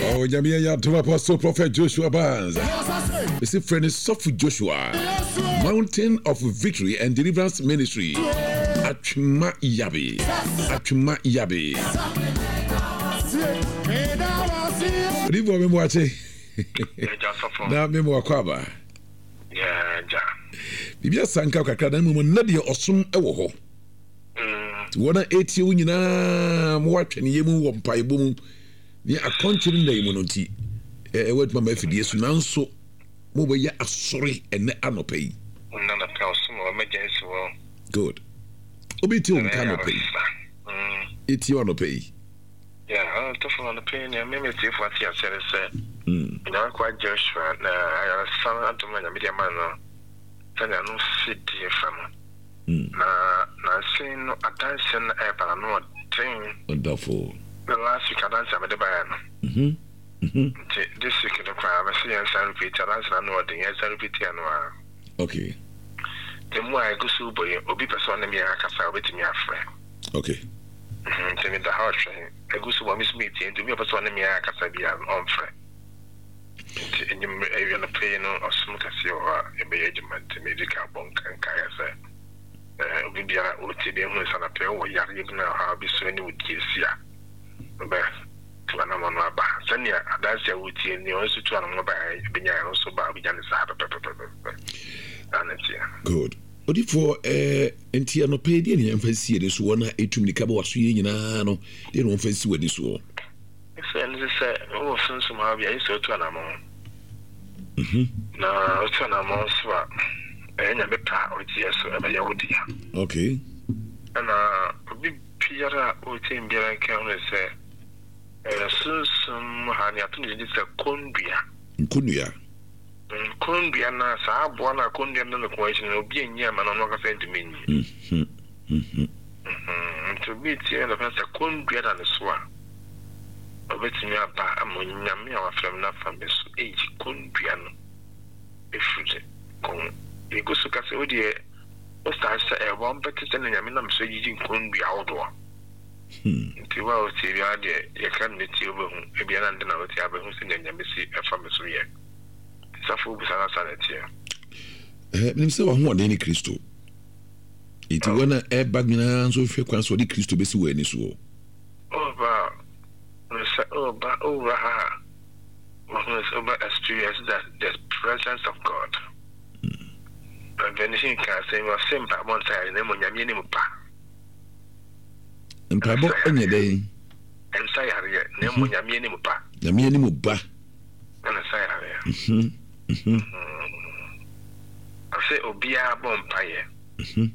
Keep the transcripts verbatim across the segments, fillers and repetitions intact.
Oh, Jamia Yatuma Apostle Prophet Joshua Barnes. It's a friend is Sofu Joshua. Mountain of Victory and Deliverance Ministry. Achuma Yabi. Achuma Yabi. What do you want me watching? Now, me more kwaba. Yeah, ja. Bibia sanka kakra na mu na de osum ewo ho. Mm. Wona eti wo nyina mo watwene yemu wo mpaebo mu. Ni akonchiri na yemu no nti. Eh wet mama afidie su nanso mo be ya asori ene anopa yi. Wona na pa osum o emergency wo. Good. Obi ti on kanopa yi. Mm. Eti anopa yi. Yeah, to for on the pain and maybe see what he has said. Mm. Na kwa Joshua na I san antoma na media man no. Tanya no city from. Mm. Na na sin no attention e para no thing. Wonderful. The last week I dance am the buy no. Mhm. Mhm. This week the crowd I see and say repeat dance na no the yes repeat no. Okay. The more I go so boy obi person na me akasa obetimi afre. Okay. Mhm. Tell me the house I go so miss meeting to me person na me akasa bia on frɛ. And you are not paying or some casio or a management medical bunk and kaya say. Vibia would see them as an appeal where you know how be so any would kiss ya. But to an amon ba. Sanya, that's your would see and you also to an mobile, being also by Bijan good. But if for eh Entiano paid any emphasis, this one a to me cabo was seeing no, they don't fancy with this war. And they say, oh, since somehow I used to an amount. Mhm. No, it's an amount, swap. And a bit with yes, okay. And uh, big Pierre would think Bian can say, and soon some honey, I think it's a Cumbia. Cumbia. Cumbia, and Sab one a Cumbia and the question will be in Yam and I'm not going to mean you. Mhm. To be here, the first a Cumbia and a swan. Obetimi aba amonyame a wafrem na fambe so age konduano efuze kon egoso kase odi e o sta sa e won beti se nyame na mso yiji kondua odo hmm nti wa o ti bia de ye kan ne ti obo hu e bia na nde na o ti abehu se nyame si e fambe so ye safo bu sana sana ti eh nim se wa hu ode ni Kristo iti wona e bagina so hwe kwan so de Kristo besi wa ni so o ba oh, but over her, over experience that the presence of God. But when he can say, well, simple, one side, and then when you're in pa. And Pabo, any day, and say, name when you're in pa. The minimum ba. And I say, hm, hm. I say, Obia Bompire. Hm.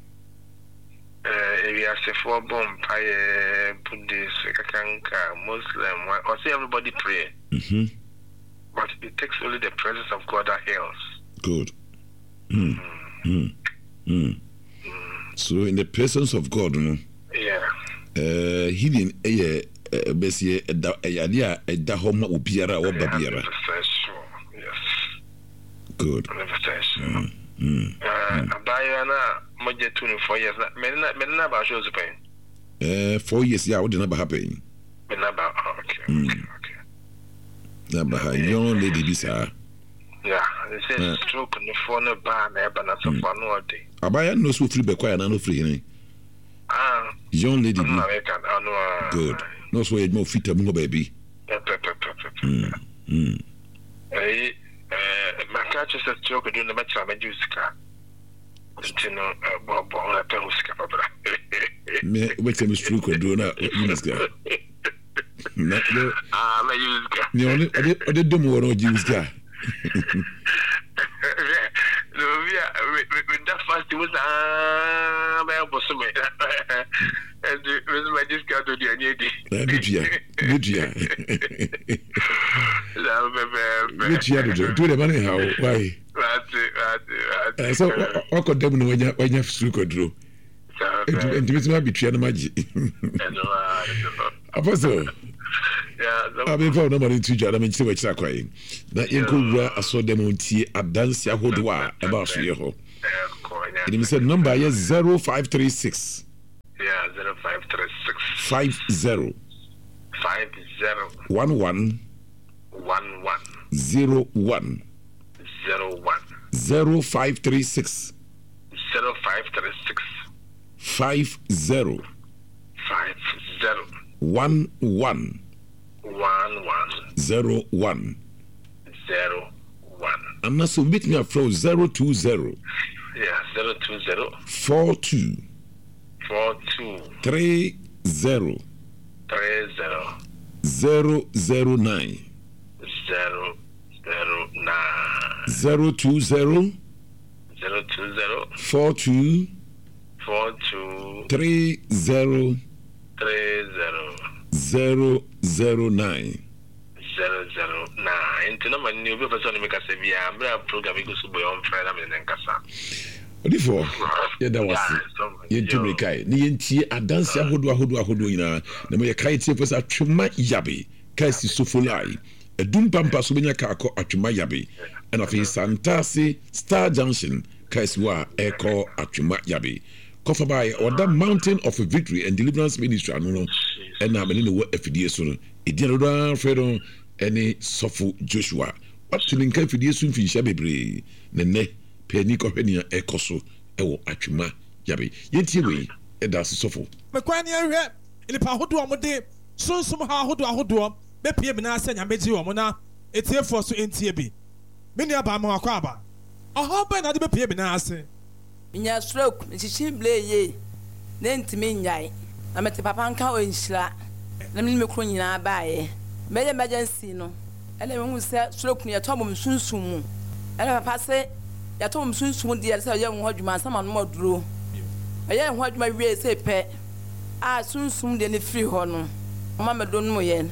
Uh, we are say for Bompire, Buddhist, Kakanka, Muslim, or say everybody pray. Mm-hmm. But it takes only the presence of God that heals. Good. Mm. Mm. Mm. Mm. So in the presence of God, no? Yeah. Uh, healing, eh, eh, besi, eh, da, eh, adia, eh, da homa ubiara or babiara. Yes. Good. Mm. Mm. Uh, Abayana, Moja twenty-four years. Menna, menna ba shows pain. Eh, four years. Yeah, what did not happen? Menna ba. Okay. Mm. Okay. Naba, young lady, bisa. Yeah, they say uh, stroke on the phone, a bar, never not so far no day. Abaya no so free, be quiet, no free. Ah, young lady, American, I know. Good. No so it more fit, more baby. Hmm. Hmm. Eh, my catch is a stroke doing the match. I'm a juice car. You know, Bob, I tell you, me, wait a stroke or do not, you car. Ah, my use car. You only, I did do more or use car. With that fast, it was ah, my bosom. And it was my discount to the annuity. Good year, good year. Good year to do the money. How? Why? That's it, that's it. So, what could them know when you have stroke or draw? And to be between the magic. Apostle. Yeah, I mean, for nobody to judge, I mean, see what you're crying. That you could I saw them on tea at dance Yahodwa about you. It said number is zero five three six. Yeah, zero five three six. Five zero. Five zero. One one. zero one zero one zero five three six zero five three six five zero five zero one one one one zero one zero one. And now so meet me at from zero two zero yeah zero two zero four two four two three zero three zero zero zero nine zero zero nine zero two zero zero two zero four two four two three zero three zero zero zero nine zero zero nine. Into no man new person make us be a program goes to be on Friday and Kasa. Before, yeah, that was it. You make I. Nienti adansi ahodo ahodo ahodo ina. Na me kai tie pesa atwema yabe. Kai si sofolai. Edum pampa so benya ka akọ atwema yabe. And afi Santase Star Junction kai si wa eko atwema yabe. Kofa by Oda Mountain of Victory and Deliverance Ministry anu no. And na me ne wo afidie so no. Edi no do fredo ene Sofo Joshua. What to link afidie so mfi hia bebre. Ne ne Penny Cohenia Ecoso, Ewo Achuma, Yabi, Yeti, Edas Sofo. Macquania, in the Pahodu Amode, so somehow Hodu Ahodu, Bepi Benasa and Beji Omona, it's here for so in T B. Many about Moaquaba. I hope I not be Benasa. In your stroke, Missus Shimblay, ye, then to me, yai. I met the Papanka in Shla. Let me make queen I buy. Made emergency no. And then we said, stroke near Tom soon soon. And I pass it. Ya tom sun sun dia say ya ho adwuma sama no moduro ya ho adwuma wie say pe a sun sun de ne free ho no ma me do no ye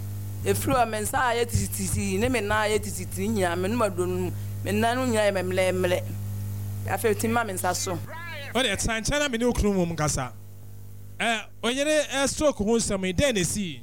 e free o men sa ya tititi ne me na ya tititi nya me no do no me na no nya me mle mle ya fe ti ma me nsa so o de tan chana me ne okunu mum kasa eh onyere e stroke ho nsam de na si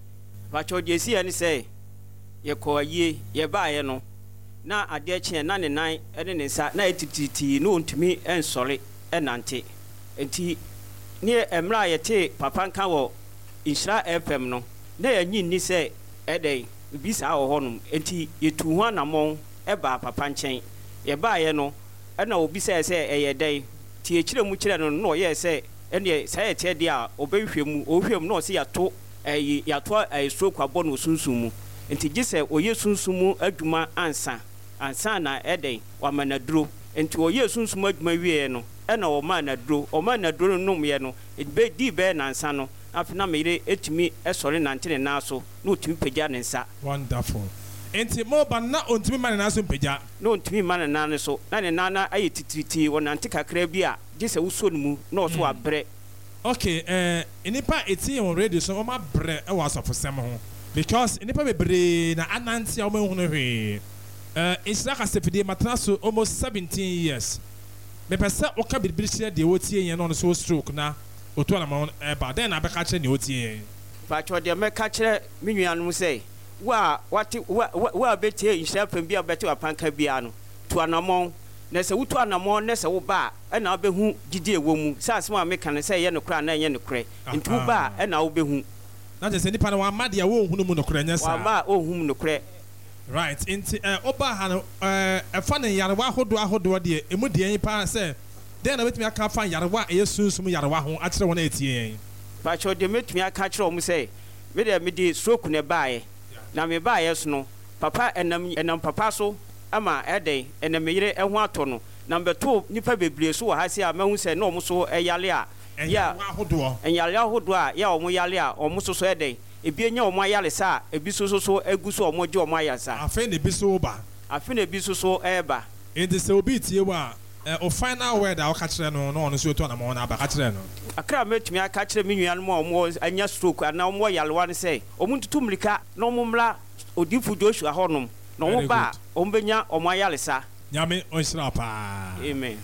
ba cho de si ani say ye ko aye ye ba ye no na ade kye na ne nan ene ne nsa na etititi no ntumi ensore enante enti ne emra yete papa nka wo Insra F M no na yanyi ni se eden bisa wo honum enti yetu ho anamon eba papa nchen ye ba ye no ena obi se se eye den ti ekire mu kire no no ye se ene se ye te dia obehwe mu ohwem no se yato eyi yato eyi stroke abo no sunsun mu enti gise oye sunsun mu adwuma ansa ansa na eden wa manaduro enti oye sunsun adwuma wie no ena o manaduro o manaduro no nom ye no be di be na ansa no afina mere etimi esore nantene na so na otimi pagya ne nsa. Wonderful. Enti mo ba na ontimi man na so pagya na ontimi man na ne so na ne nana aye titiriti wonante kakra bi a gise wuso no mu na so abre. Okay, eh enipa eti on radio so o ma bre e wa asofosem ho because enipa bebre na ananti a o ma hu no hwe. Uh, Insra Kasefide Matraso almost seventeen years. Me pesa oka bibiri shire de wotie yen no so stroke na otu na ma eba den na be ka kire ne wotie. Ba cho de me ka kire me nuanu say wa wati wa betie Insra pam bia beti apanka bia no to anamon na se wutu anamon na se wo ba e na obehu gidi ewo mu sa asema me kan say ye no kra na ye no kre ntu ba e na obehu na je se nipa na wa ma de wo hu no mu no kra nya sa wa ma ohum no kre. Right, into uh, Oba Hano, uh, a funny Yarawa, who do I hold the Emudian pa say, then I met me a can't find Yarawa, a soon some Yarawa, actually one eighty. But you met me a catch on say, Mede me de stroke ne buy. Now me buy yes no, Papa and um papa so, ama a day, and a mere and one tono. Number two, Nipa be so I see a man say no so a yalia. And ya, and yalia who do ya or yalia or muso so a day. Ebi enya omo ayale sa ebi so so so eguso omo je omo ayasa afen ebi so ba afen ebi so so eba enti se obi tie wa o final word a o ka kire no no no so to na mo na ba ka kire no akra metumi aka kire me nua no omo anya stroke na omo yalewa ne say omo tutu mlika na omo mla odifu Joshua honom na omo ba omo benya omo ayale sa nyame onsra pa amen.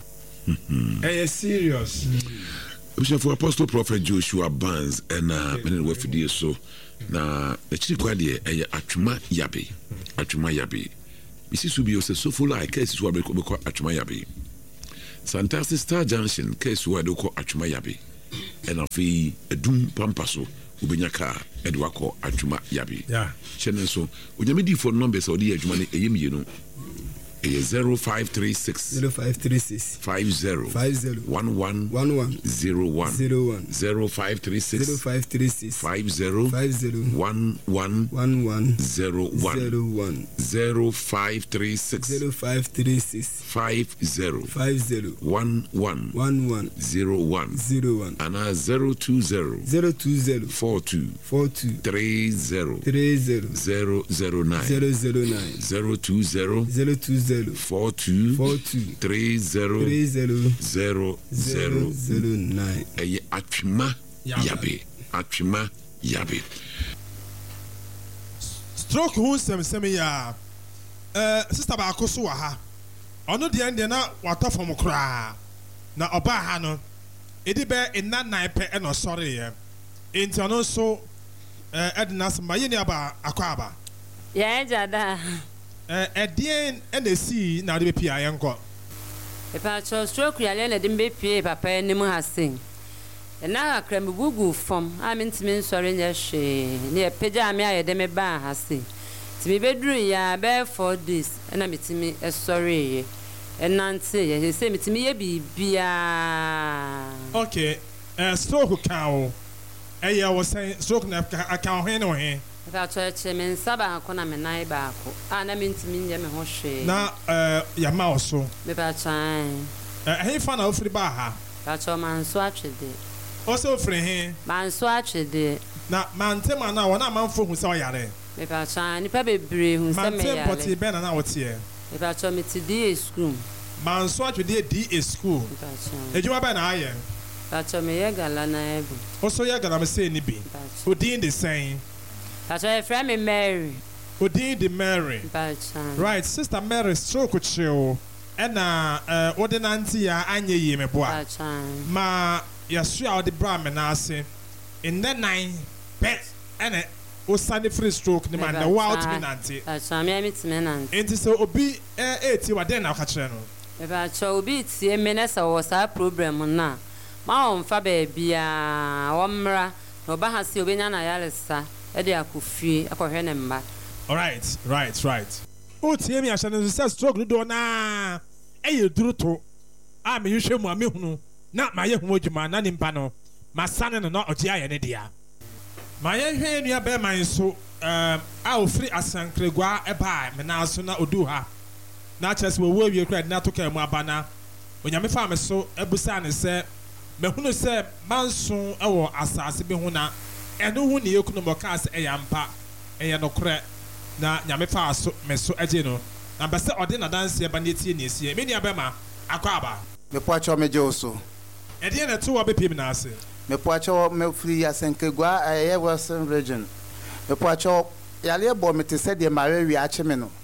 Eh serious. For Apostle Prophet Joshua Barnes and uh many work for this so na the chief kwade eh atwuma yabe atwuma yabe bisi subi o se so full like case so be ko atwuma yabe Santase Star Junction case so do ko atwuma yabe and afi edum pampa so wobɛnya kaa ɛde wakɔ adwuma yabe yeah hyɛ ne nso onyame di phone number sɛ ɔde yɛ adwuma no ɛyɛ mmienu ɛyɛ zero five three six zero five three six five zero five zero one one one one zero one zero one zero five three six zero five three six five zero five zero one one one one zero one zero one zero five three six zero five three six five zero five zero one one one one zero one zero one and uh, zero two zero zero two zero four two four two three zero three zero zero zero nine zero zero nine zero two zero zero two zero four two four two three zero three zero zero zero zero nine. ɛyɛ atwema yabe atwema yabe stroke hu nsɛmsɛm yi a ɛɛ sista baako so wɔ ha ɔno deɛ deɛ na watɔ fam koraa na ɔbaa ha no ɛdi bɛ nna nan pɛ ɛna ɔsɔreeɛ nti ɔno nso ɛɛ ɛde n'asɛm ma yɛ ni aba akɔ aba yɛn agya da ɛɛ ɛdeɛn ɛna esi na ɔde bɛ pii a yɛn kɔ ìpàtɔ stroke yàrá na de mbɛ pie papa anim ha sen ɛna akra mi bugu fam a mi ntumi nsɔre nyɛ hwee ne yɛpagya mi a yɛde mi baa ha sen tìmi bɛduru yɛ abɛɛ four days ɛna mi tìmi ɛsɔre yɛ ɛnante yɛ sɛ mi tìmi yɛ biribiaa. okay ɛɛ stroke kan o ɛyɛ wɔ sɛn stroke na aka ɔhen ne ɔhen. ìpàtɔ ɛkyɛ mi nsa baako na mi nan baako a na mi ntumi nyɛ mi ho hwee. na ɛɛ yama wɔ so. mipatɔ ɛɛ ɛhen fa na ofiri baa ha. ìpàtɔ maa nso atwede. ɔsɛ ofiri hen. maa nso atwede. na mantɛm ana wɔn a manfo hu sɛ ɔyare. mipatɔ nipa bebree hu sɛ mi yare. mantɛm pɔtee bɛn na na wɔteɛ. mipatɔ mi ti di school. manso atwede di a school. mipatɔ. edwuma bɛn na ayɛ. mipatɔ mi yɛ gala na yɛ bi. ɔsɔ yɛ galamsey ni bi. odin de sɛn. mipatɔ efra mi Mary. odin de Mary. mipatɔ. right sister Mary stroke kyew ɛna ɛɛ wɔde nante ya anya yie mɛ boa. mipatɔ. ma yasu a wɔde bra mɛ n'ase nnɛ nan pɛ ɛna osane free stroke ne ma na wa otumi nante. mipatɔ mi a mi tumi nante. nti sɛ obi ɛɛ eti wa den na ɔka kyerɛ no. mipatɔ obi tie mi na sɛ wɔ saa program na ma wɔn fa beebi a wɔn mmra na ɔba ha si obi nya na yaresa ɛde akɔ fie akɔhwɛ ne mma. alright right right o tie mi ahyɛ no sɛ stroke dodoɔ naa ɛyɛ duro to a mi hwehwɛ mu a mi hunu na ma yɛ ho adwuma na nimpa no ma sane no na ɔgye ayɛ ne dea ma yɛ hwɛ nua bɛrima yi nso ɛɛm a ofiri asankregua ɛbaa me nan so na odu ha na kyerɛ sɛ wɔwɔ awie kura de na to kaa mu aba na onyame fa me so ɛbusa ne sɛ mahunu sɛ manso ɛwɔ asase bi ho na ɛno ho ne yɛkunu mɔ kaa sɛ ɛyɛ ampa ɛyɛ nokorɛ na nyame fa so me so agye no na bɛ sɛ ɔde nadanseɛ ba ne etie ne esie me nua bɛrima akɔ aba mepoakyɛw megye wo so ɛdeɛ na ɛto wɔ bɛpiem na ase mepoakyɛw mefiri asenkegua ɛyɛ western region mepoakyɛw yaleɛ bɔ me te sɛ deɛ malaria akye me no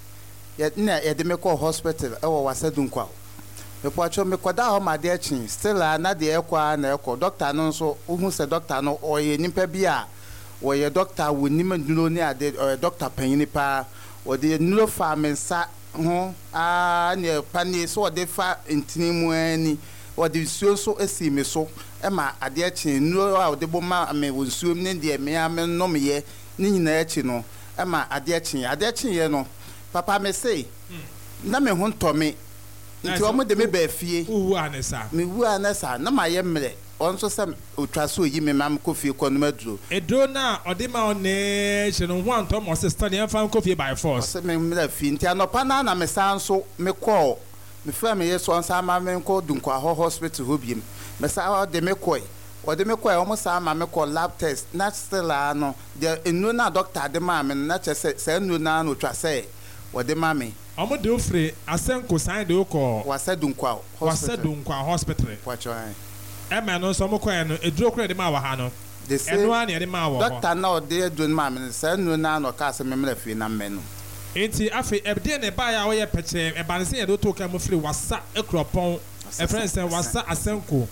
na yɛde me kɔɔ hospital ɛwɔ wasadunkwa mepoakyɛw mekɔda hɔ ma adeɛ kye still a na deɛ ɛkɔ a na ɛkɔ doctor no nso wohu sɛ doctor no ɔyɛ nipa bi a wɔyɛ doctor wɔ nim nnuro ne ade ɔyɛ doctor panyin paa wɔde nnuro fa me nsa ho a ne pani so wɔde fa ntini mu ani wɔde nsuo nso esi me so ɛma adeɛ kye nnuro a wɔde bɔ ma me wɔ nsuo ne deɛ me a me nom yɛ ne nyinaa akyi no ɛma adeɛ kye adeɛ kye yɛ no papa me say na me ho ntɔ me nti wɔn de me ba fie uwu anesa me wu anesa na ma yɛ mmerɛ ɔnso sɛ otwa so yi me mam kofie kɔ no maduro eduro na ɔde ma ɔne hye no ho antɔ ma ɔsɛ stani ɛmfa kofie by force ɔsɛ me mmerɛ fie nti anɔpa na na me san so me kɔɔ me fɛ me yɛ so nsa ma me nkɔ dunkwa hɔ hospital hɔ biem me sa ɔde me kɔɛ ɔde me kɔɛ ɔmo sa ma me kɔ lab test na still a no deɛ nnuro na doctor de ma me na kyɛ sɛ sɛ nnuro na no twa sɛ wɔde ma me ɔmo de ofre asenko san de okɔ wasa dunkwa wasa dunkwa hospital wɔkyɛ ɛmɛ no nso ɔmo kɔɛ no eduro kora de ma wɔ ha no ɛno a ne de ma wɔ hɔ doctor na ɔde eduro ma me sɛ nnuro na no ka sɛ me mmerɛ fie na mmɛ no enti afi ɛdeɛ ne ba ya wɔyɛ pɛkyɛ ɛba ne sɛ yɛde to ka mo firi wasa ekuropɔn ɛfrɛ sɛ wasa asenko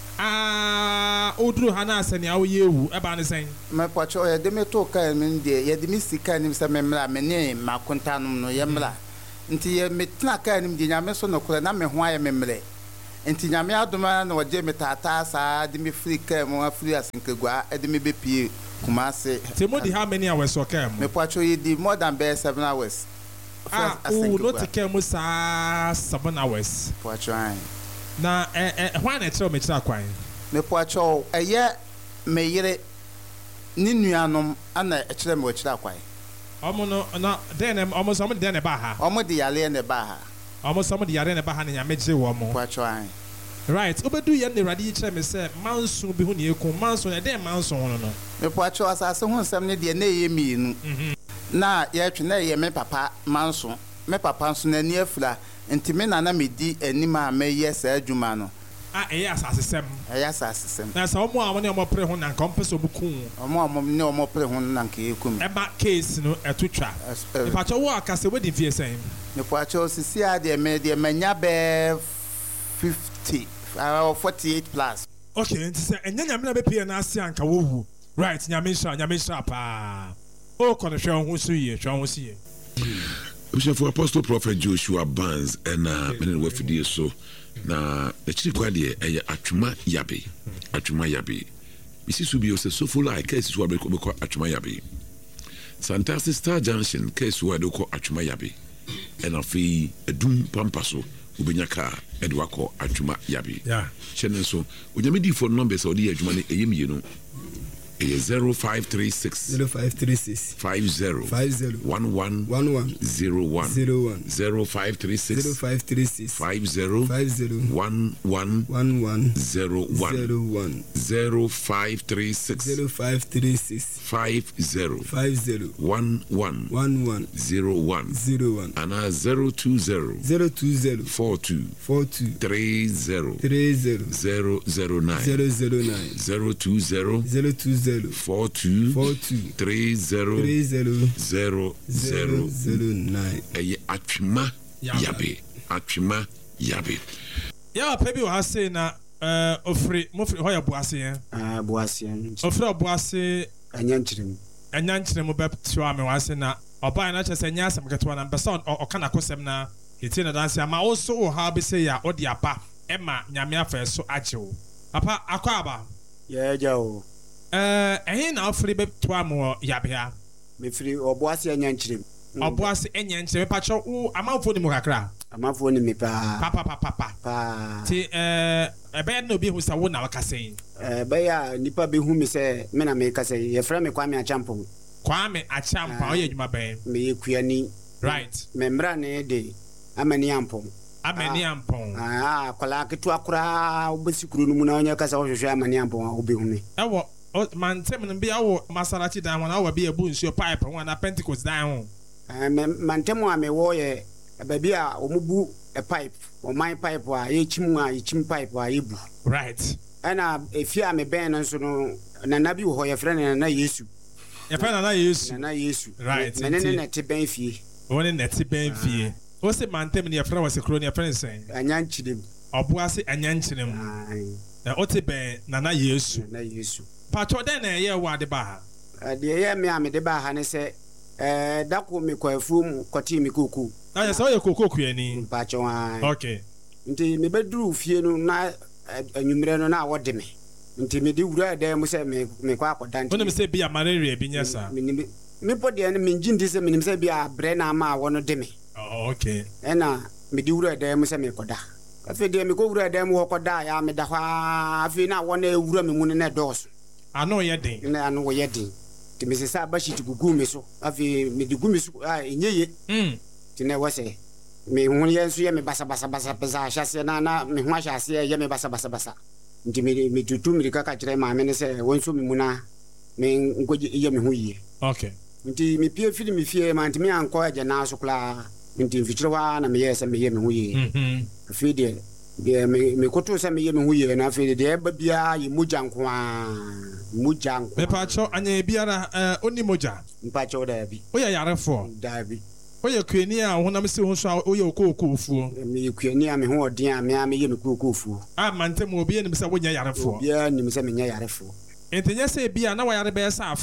aa oduro ha na asɛ nea wɔyɛ ewu ɛba ne sɛn me pɔkyɛ yɛde me to ka me deɛ yɛde me sika nim sɛ me mmerɛ me ne makonta no no yɛ mmerɛ nti yɛ me tena ka nim deɛ nyame so no kora na me ho ayɛ me mmerɛ nti nyame adoma na wɔgye me taataa saa de me firi ka mu afiri asenkegua de me bepie Kumasi. Timodi, how many hours okay? Me pacho you did more than bare seven hours. Ah, oh, not to care musa seven hours. Pacho ai. Na eh eh why na tell me tell kwan? Me pacho eye me yere ni nuanom ana e kire me o kire kwan. Omo no na den em omo so mo den e ba ha. Omo de yale ne ba ha. Omo so mo de yare ne ba ha na nyame gye wo mo. Pacho ai. Right, obedu ye ne rade kire me say manso bi hu ne ekun manso na den manso ho no. Me pacho asase hu nsem ne de na eye mienu. Na ye twe na ye me papa manso. Me papa nso na ni afura nti me na na me di anima me ye sa adwuma no. Ah, eh asase sem. Eh asase sem. Na so omo a ne omo pre ho na nka ompeso bukun. Omo omo ne omo pre ho na nka ekum. E ba case no etutwa. E pa cho wo akase we di vie sen. Me pacho sisi a de me de manya be fifty or forty-eight plus. Okay, nti se enya nyame na be pie na ase anka wo wu. Right, nyame sha nyame sha pa. O kono hwe ho so ye, hwe ho so ye. Bishop Apostle Prophet Joshua Barnes and uh menen wafidie so na the chikwa de eye atwuma yabe atwuma yabe bisi so bi o se so full like case so abeko beko atwuma yabe Fantastic Star Junction case so adeko atwuma yabe and afi edum pampaso ubenya ka edwako atwuma yabe yeah chene so onyame di phone number so odi adwuma ne eyemi no zero five three six zero five three six five zero five zero one one one one zero one zero one zero five three six zero five three six five zero five zero one one one one zero one zero one zero five three six zero five three six five zero five zero one one one one zero one zero one and uh, zero two zero zero two zero four two four two three zero three zero zero zero nine zero zero nine zero two zero zero two zero four two four two three zero three zero zero zero zero nine. Eye atwima yabe atwima yabe. Ya pa bi wa say na eh ofri mofri ho ya boase yen. Ah boase yen. Ofri boase anya nkyerem. Anya nkyerem be tiwa me wa say na oba na chese nya asem ketewa na mpesa o kana kosem na eti na dance ama also o ha be say ya odi apa ema nyame afa so achewo. Papa akwaba. Ye jawo. Eh ehin na ofri be tiwa mo yabea. Me free oboase anya nkyerem. Oboase anya nkyerem pa cho u amafo ni mo kakra. Amafo ni me pa. Papa papa papa. Pa. Ti eh ebe na obi hu sa wo na wakasɛn. Eh be ya nipa be hu me sɛ me na me kasɛ ye fra me Kwame Achampong. Kwame Achampong o ye dwuma bɛn. Me ye kuani. Right. Me mbra ne de Amani Ampong. Amani Ampong. Ah kwala ketu akura obesikuru no mu na onye kasa ohwehwe Amani Ampong obi hu me. Ewo man tem no bi awo Masarachi dan ho na wo bi ebu nsuo pipe ho na Pentecost dan ho. Eh man tem a me wo ye baby a omubu a pipe or my pipe wa ye chimu a ye chim pipe wa yebu. Right. Ana efia me ben no so no na na bi wo ye frɛ na na Yesu. Ye frɛ na na Yesu. Na na Yesu. Right. Na ne ne te ben fie. Woni ne te ben fie. Wo se man tem ne ye frɛ wo se kro ne ye frɛ sen. Anya nchidem. Oboase anya nchidem. Ai. Na o te ben na na Yesu. Na Yesu. Pacho den na ye wa de ba ha. De ye me a me de ba ha ne se eh dako me kwafu mu kwati me kuku. Na ye so ye kokoku ani. Pacho ai. Okay. Nti me beduru fie no na anwumre no na wode me. Nti me di wura de mu se me me kwa akoda nti. Wona me se bia malaria bi nyasa. Me me me pode ne me ngindi se me se bia bre na ma wono de me. Oh okay. Ena me di wura de mu se me koda. Afi de me ko wura de mu koda ya me da hwa afi na wona ewura me mu ne dos. Ano ye den. Na ano ye den. Ti me se sa ba shi gugu me so. Afi me di gugu me so ah enyeye. Mm. Ti na wose. Me hu ye so ye me basa basa basa basa hyase na na me hu hyase ye me basa basa basa. Nti me me tutu me kaka kire ma me ne se wonso me mu na me ngoje ye me hu yie. Okay. Nti me pie fili me fie ma nti me anko aje na so kla. Nti mfikire wa na me ye se me ye me hu yie. Mhm. Afi de de me me koto se me ye me hu yie na afi de ba bia ye muja nko a muja nko. Me pa cho anya biara eh oni moja. Mpa cho da bi. O ya yarefo. Da bi. O ye kuani a honam se ho so o ye okokofuo. Me kuani a me ho odin a me a me ye me kokofuo. Ah mantem obi anim se wonya yarefo. Obi anim se me nya yarefo. Entenye se bia na wa yare be sa afe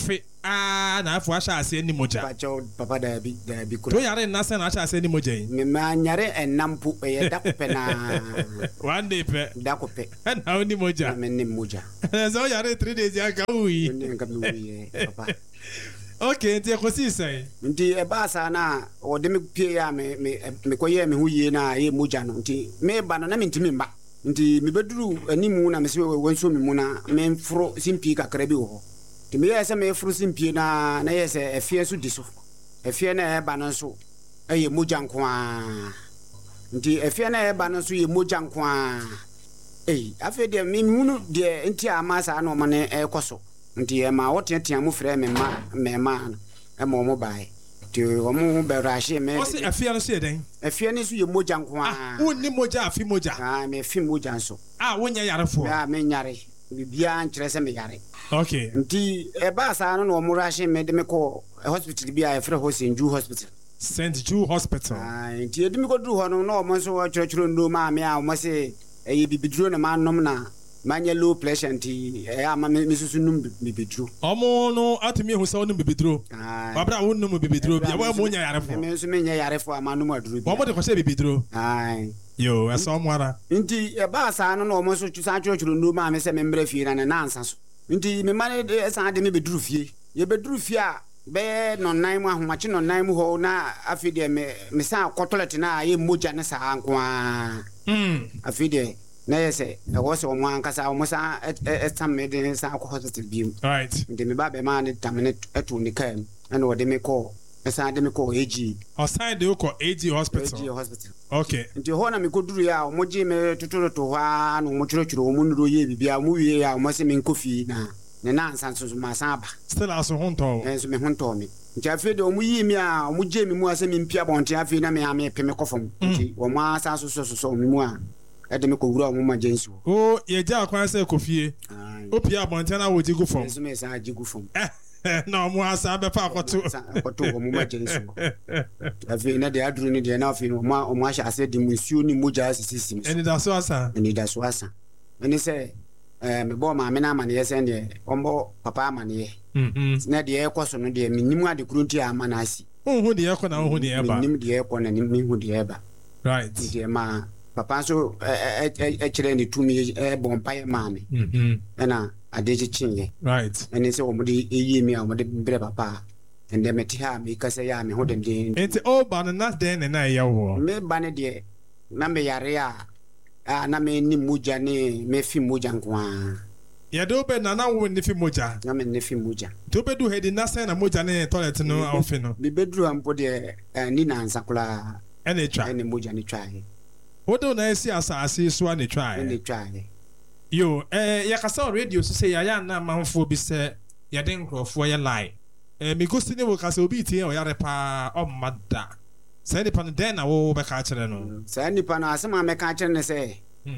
ah na afọ ahyɛ ase ni moja pacho papa da bi da bi to yare na se na ahyɛ ase ni moja yi me ma nyare enampo e da ko pe na one day pe da ko pe na oni moja me ni moja so yare three days ya ka uyi ni nka me uyi papa okay nti ko si sai nti e ba sa na o de me pie ya me me me ko ye me hu ye na ye moja no nti me ba no na me ntimi mba nti me beduru animu na me se wonso me mu na me mfro simpi kakra bi wo nti me ye se me mfro simpi na na ye se efie so di so efie na e ba no so e ye moja nko a nti efie na e ba no so ye moja nko a eh afi de me hunu de nti ama sa na o mane e koso nti e ma wotetea mu frɛ me ma me ma e ma mo bai ti o mu be rahye me o se afia no se den afia ne so ye moja nko a ah wonni moja afi moja ah me fi moja nso ah wonya yarefo ah me nyare bibia nkyerɛ sɛ me yare okay nti e ba sa no no mo rahye me de me ko hospital bia e frɛ ho Saint Jude Hospital Saint Jude Hospital ah nti e de me ko duru ho no no mo nso kyerɛkyerɛ ndo ma me a mo se e ye bibiduro na ma nom na manya low pressure nti e ama me susu num bibiduro omo no atumi hu sa onum bibiduro babra wonnum bibiduro bia wa mo nya yarefo me nso me nya yarefo ama num aduro bia omo de ko se bibiduro ai yo esa omo ara nti e ba sa no no omo so twa kyerɛkyerɛ ndo ma me se me mbra fie na ne nansa so nti me mane de sa de me beduru fie ye beduru fie a be no nan mu ahomache no nan mu ho na afi de me me sa kɔtɔlɛt na ye moja ne sa anko a mm afi de na yese e wo se o mo ankasa o mo sa etam me de sa akɔ hospital bi right nti me ba be ma ne tam ne etu ne kam na wo de me kɔ esa de me kɔ A G o sai de ko A G hospital A G hospital okay nti ho na me koduru ya o mo ji me tuturo to ha no mo kyerɛkyerɛ o mo nuro ye bibia mo wie ya o mo se me nkofi na ne na ansan so ma san ba still aso honto enso me honto me nti afi de o mo yi mi a o mo je mi mu ase me mpia bonte afi na me ame pe me kɔfam nti o mo asan so so so mi mu a ede me ko wura o mo ma jensi o ye ja akwan se kofie o pia bonte na wo ji gu fam enso me sa ji gu fam na mo asa be fa akoto akoto o mo ma jensi afi na de aduru ni de na afi no mo o mo ahya ase de musuo ni moja sisi eni da so asa eni da so asa eni se eh me bo ma me na ma ne yesen de ombo papa ma ne mhm na de e koso no de minnimu ade kurunti ama na asi ohu de e ko na ohu de e ba minnim de e ko na ni hu de e ba right de ma papa so e e kire ni tumi e bon paye ma me mhm na ade chi chinye right eni se o mo de eyi mi a mo de bre papa ende me ti ha me kase ya me ho de de enti o ba na den na ye wo me ba ne de na me yare a ah na me ni moja ne me fi moja nkwa ya do be na na wo ni fi moja na me ni fi moja to be do hedi na sen na moja ne toilet no afi no bi bedru ampo de ni na ansakula ene twa ene moja ni twa he wo do na esi asase so ane twa ene twa he yo eh ya kasa radio so say ya ya na manfo bi se ya den krofo ya lie eh mi gosi ne wo kasa obi tie o ya repa o mada say nipa no den na wo be ka kire no say nipa no asema me ka kire ne say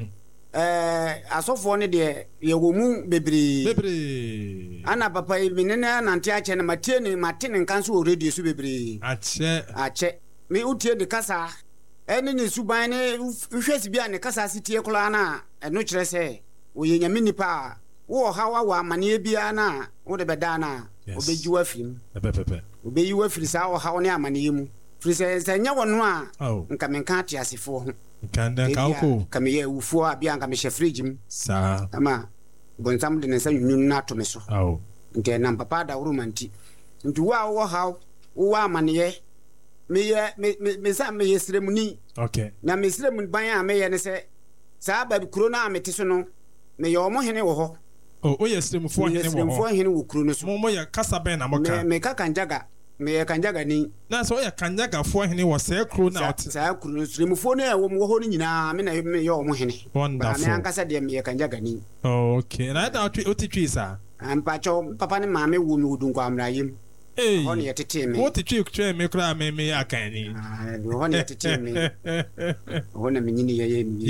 eh asofo ne de ye wo mu bebri bebri ana papa mi ne na nante a kire ne matie ne mate ne kan so radio so bebri a che a che me utie de kasa ene ne suban ne hwesi bia ne kasa sitie kola na eno kire say wo ye nyame nipa wo hawa wa amane bia na wo de beda na obeji wa fim pepepe obeyi wa firi sa wo hawo ne amane mu firi se se nya wono a nka menka ate asefo ho kanda ka ko ka me ye ufo a bia nka me hye fridge mu sa ama bonsam de ne sa nyunu na to me so aw nke na papa da wuru manti nti wa wo hawo wo amane ye me ye me me sa me ye sremuni okay na me sremuni ban a me ye ne se sa ba kuro na amete so no me yo mo hene wo ho oh o yes dem fo hene wo ho dem fo hene wo kuro no so mo mo ya kasa ben na mo ka me me ka kanjaga me ya kanjaga ni na so ya kanjaga fo hene wo se kuro na ot sa kuro no so dem fo na wo mo ho no nyina me na me yo mo hene wonderful ba me ankasa de me ya kanjaga ni oh okay na da oti twi sa ampa cho papa ne maame wo mi odun kwa amrayim eh ho ne yetete me wo ti twi twi me kura me me akani ah ho ne yetete me ho na me nyini ye ye mi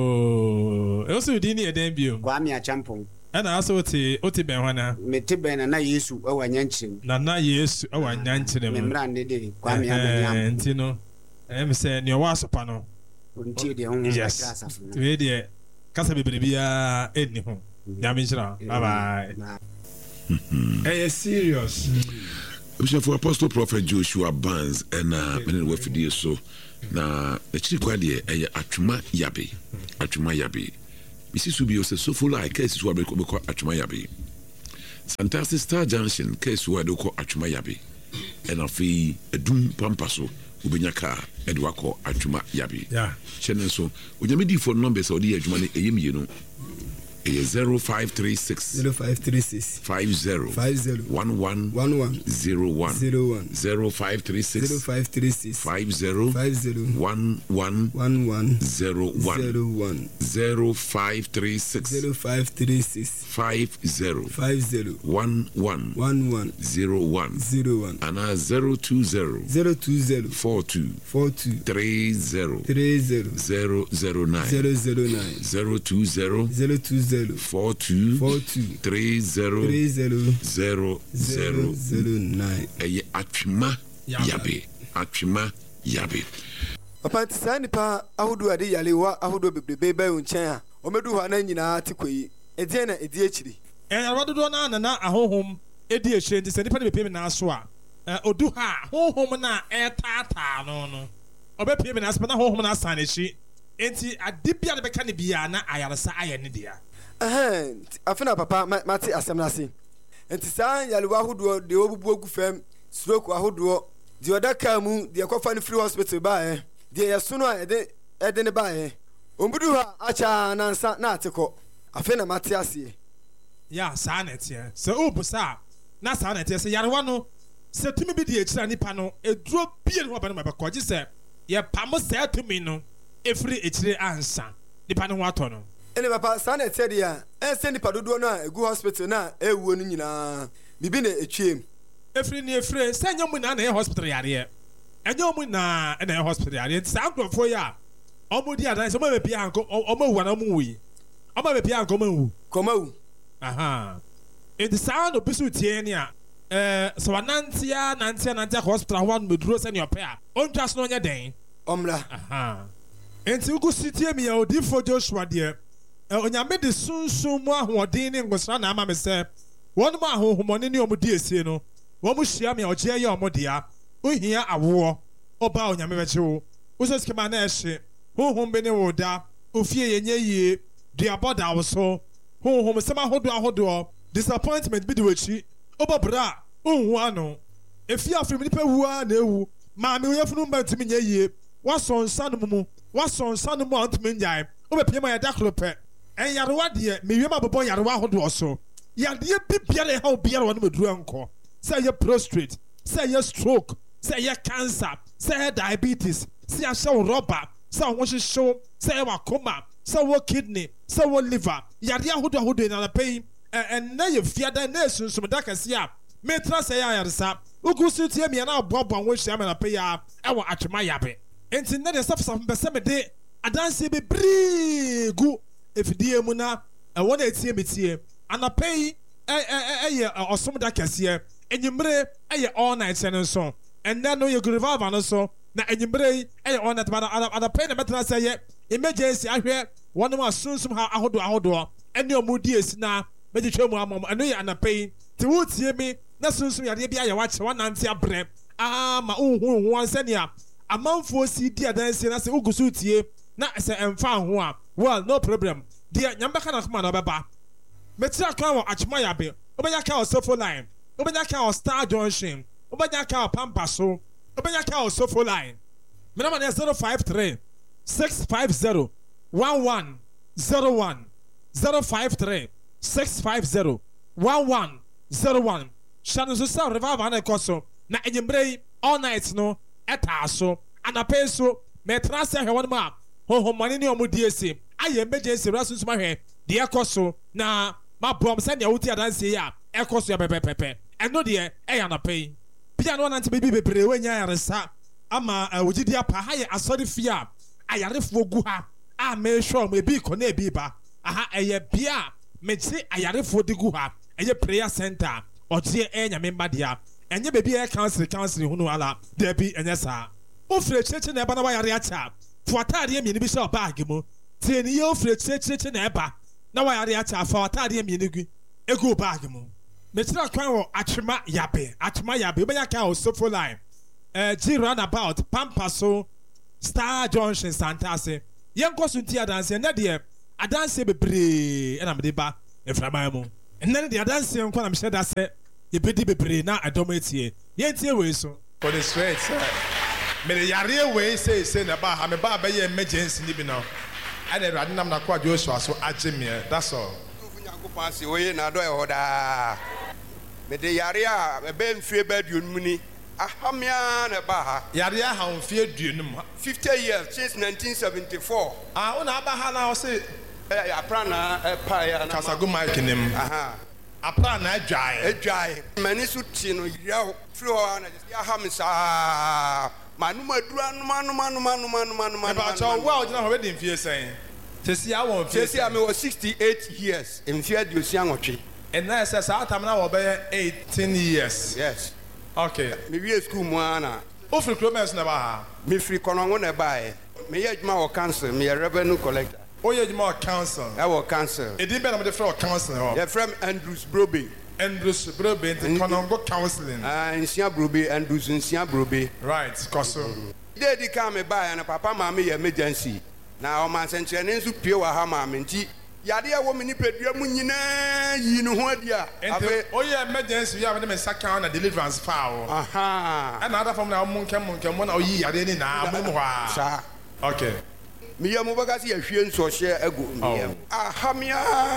yo e so di ni eden bio kwa me achampon ana aso oti oti ben hwana me te ben na Yesu awa nyankyerem na na Yesu awa nyankyerem me mra ne de kwa me abanyam enti no em se ne wa sopa no nti de ho yes we de kasa bebre bia enni ho ya me nchira bye bye ɛyɛ serious for Apostle Prophet Joshua Barnes and uh many wafidie so na ekyiri kwa de ɛyɛ atwuma yabe atwuma yabe bisi so bi o se so full like case so abeko beko atwuma yabe Fantastic Star Junction case wo de ko atwuma yabe and afi edum pampa so ubenya ka edwako atwuma yabe yeah chene so onyame di phone number so de adwuma ne eyemie no zero five three six zero five three six five zero five zero one one one one zero one zero one zero five three six zero five three six five zero five zero one one one one zero one zero one zero five three six zero five three six five zero five zero one one one one zero one zero one and uh, zero two zero zero two zero four two four two three zero three zero zero zero nine zero zero nine zero two zero zero two zero four two four two three zero three zero zero zero zero nine. Eye atwima yabe atwima yabe. Papa tsa nipa ahodo ade yalewa ahodo bebrebe ba nkyɛn a omedu hɔ na nyinaa te koyi edie na edie kyiri ɛn arododo na na na ahohom edi ehye nti sɛ nipa ne bepem na aso a odu ha honhom na ɛtaataa no no obepem na aspa na honhom na asan ehyi enti ade bia ne bɛka ne bia na ayaresa ayɛ ne dia eh afena papa mate asɛm na se enti saa yalewa ahodo de obubu ogu fam stroke ahodo de odaka mu de kɔfa ne free hospital ba eh de yesuno a ede ede ne ba eh ombudu ha acha na nsa na ateko afena mate ase ya saa na tie sɛ obusa na saa na tie sɛ yarewa no sɛ tumi bi de ekyira nipa no eduro bie ne ho ba no mabɛkɔ gye sɛ yɛ pam sɛ tumi no efiri ekyire ansa nipa ne ho atɔ no ene papa saa na tie dia en sɛ nipa dodo no a egu hospital na ewuo no nyinaa bibi na etwiem efiri ne efiri sɛ nyɛ mu na na yɛ hospital yare ɛnyɛ mu na na yɛ hospital yare saa nkrɔfo ya ɔmo di adan sɛ ɔmo bɛ pia anko ɔmo wu na ɔmo wu ɔmo bɛ pia anko ɔmo wu kɔma aha enti saa no bisu tie ne a eh sɛ wanantia nantia nantia hospital ho wan meduro sɛ ne ɔpɛ a ɔntwa so no nyɛ den ɔmra aha enti ugu sitie mi ya odifo Joshua de onyame de sunsun mu ahoɔden ne ngosra na ama me sɛ wɔn mu ahohomɔne ne ɔmo di esie no wɔn mu hyia me a ɔgye yɛ ɔmo dia ohia awoɔ ɔba onyame bɛkye wo wosɛ sikema na ɛhye honhom bi ne wo da ofie yenye yie duabɔ da wo so honhom sɛm ahodoɔ ahodoɔ disappointment bi de w'akyi ɔbɔ bra onhu ano efi afiri nipa wua na ewu maame oyafunu mba ntumi nyɛ yie wasɔ nsa no mu wasɔ nsa no mu a ntumi nyae ɔbɛpie ma yɛda koro pɛ ɛnyarewa deɛ mewie ma bɔbɔ yarewa ahodoɔ so yadeɛ bi biara ɛha obiara wɔ no maduru nkɔ sɛ ɛyɛ prostrate sɛ ɛyɛ stroke sɛ ɛyɛ cancer sɛ ɛyɛ diabetes sɛ ahyɛ wo rɔba sɛ wo ho hyehyew sɛ ɛyɛ wakoma sɛ wo kidney sɛ wo liver yadeɛ ahodoɔ ahodoɔ na anapɛ yi ɛnna yɛ fiada na esunsum da kɛse a metra sɛ yɛ ayaresa ugu so tie mia na aboaboa ho hyia me anapɛ yi a ɛwɔ atwema yabe enti na deɛ safsaf mpɛ sɛ mede adanse bebree gu efidie mu na ɛwɔ na etie me tie anapɛ yi ɛyɛ ɔsom da kɛseɛ enyimire ɛyɛ all night sɛ no nso ɛnɛ no yɛ gurivalva no so na enyimire yi ɛyɛ all night but anapɛ na mɛtena sɛ yɛ emergency ahwɛ wɔn mu asonsum ha ahodoɔ ahodoɔ ɛne ɔmo di esi na mɛgye twɛ mu ama mo ɛno yɛ anapɛ yi te wo tie mi na sunsun yadeɛ bi ayɛ wakyɛ wanante abrɛ ama ohun ohun ansɛnea amanfoɔ si di adansi na sɛ ogu so tie na sɛ ɛmfa ho a well no problem deɛ nyambɛka na koma na ɔbɛba mɛtira kan wɔ atwema yabe ɔbɛnya ka wɔ sofo line ɔbɛnya ka wɔ Star Junction ɔbɛnya ka wɔ Pampa so ɔbɛnya ka wɔ sofo line mɛ nama ne zero five three six five zero one one zero one zero five three six five zero one one zero one shano so sa revival na ɛkɔ so na enyimbre yi all night no ɛtaa so anapɛ so mɛtra sɛ hwɛ wɔn mu a honhomane ne ɔmo die se ayɛ emergency raso nso mahwɛ deɛ ɛkɔ so na mabɔm sɛnea wote adanse yi a ɛkɔ so yɛ pɛpɛpɛpɛ ɛno deɛ ɛyɛ anapɛ yi bia no nante baabi bebree wɔnya ayaresa ama wogyidi apa ha yɛ asɔre fie a ayarefoɔ gu ha a mɛhwɛ ɔmo ebi kɔ na ebi ba aha ɛyɛ bia a mɛkye ayarefoɔ de gu ha ɛyɛ prayer center ɔgye ɛyɛ nyame mmadeɛ ɛnyɛ baabi ɛyɛ council council hunu ala daabi ɛnyɛ saa ofiri akyirikyiri na ɛba na wayare akyɛ a fo ataadeɛ mmienu bi hyɛ ɔbaage mu tie ne yɛ ofiri akyirikyiri na ɛba na wayare akyɛ a fo ataadeɛ mmienu gu egu ɔbaage mu mekyerɛ kwan wɔ atwema yabe atwema yabe wobɛnya ka wɔ sofo line uh, G roundabout pampa so Star Junction Santase yɛnkɔ so nti adanseɛ ɛnɛ deɛ adanseɛ bebree ɛna mede ba ɛframan mu ɛnɛ deɛ adanseɛ nkɔ na mehyɛ da sɛ yɛbɛdi bebree na ɛdɔm atie yɛntie wei so for the straight sir mede yareɛ wei seesei na ba ha me ba bɛyɛ emergency ni bi no ɛna awurade nam nakɔ a Joshua so agye meɛ that's all nyankopɔn ase oye na adɔ ɛhɔ daa mede yareɛ a ɛbɛyɛ mfie bɛaduonum ni ahamia na ba ha yareɛ aha mfie aduonum fifty years since nineteen seventy-four ah wona aba ha na ɔse apra na ɛpa ya na kasago mic nim aha apra na adwae adwae mani so ti no yaw firi hɔ na ya ha me saa manum aduru anum anum anum anum anum anum anum ba cha wa ogina hɔ bɛdi mfie sɛn tesi awɔ mfie tesi a me wɔ sixty-eight years mfie aduosi anwɔtwe ɛna ɛsɛ saa tam na wɔ bɛyɛ eighteen years yes okay me wie school mu ana ofiri kromens na ba ha me free konongo na ba e me yɛ adwuma wɔ council me yɛ revenue collector o yɛ adwuma wɔ council ɛwɔ council edin bɛ na mo de frɛ wɔ council hɔ yɛ frɛ Andrews Brobe Andrews Brobe nti konongo counseling ah nsia Brobe Andrews nsia Brobe right kɔso de di ka me ba ya na papa ma me yɛ emergency na o man senkyerɛ ne nso pie wɔ ha ma me nti yade a wɔ me nipadua mu nyinaa yi ne ho adi a abe o yɛ emergency ya me me saka na deliverance file aha ɛna ada fam na mo nkɛm nkɛm na o yi yade ni na mo mo ha sa okay me yɛ mo bɛka se yɛ hwie nso hyɛ agu me yɛ aha me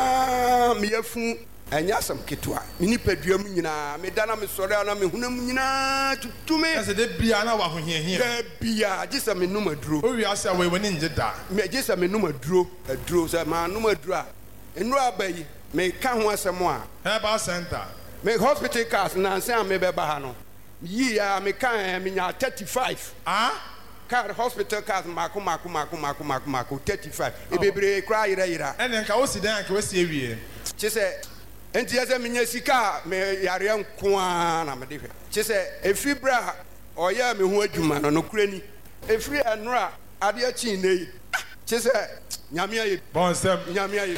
a me yɛ fu ɛnya asɛm ketewa me nipadua mu nyinaa me da na me sɔre na me hunam nyinaa tutume ɛsɛ de bia na wa hohiahia da bia gye sɛ me num aduro o wi asɛ wɔ wani ngye da me gye sɛ me num aduro aduro sɛ ma num aduro a nnuro aba yi me ka ho asɛm a herbal center me hospital cars na nse a me bɛba ha no yi a me kan me nya thirty-five ah car hospital cars mako mako mako mako mako mako thirty-five e bebre kra yira yira ɛnɛ nka wo si dan ka wo si awie kye sɛ enti yɛ sɛ menyɛ sika me yareɛ nko a na mede hwɛ kye sɛ ɛfiri berɛ a ɔyɛ me ho adwuma no nokora ni ɛfiri ɛnora adeɛ kyii nɛ yi kye sɛ nyame ayɛ bɔnsɛm nyame ayɛ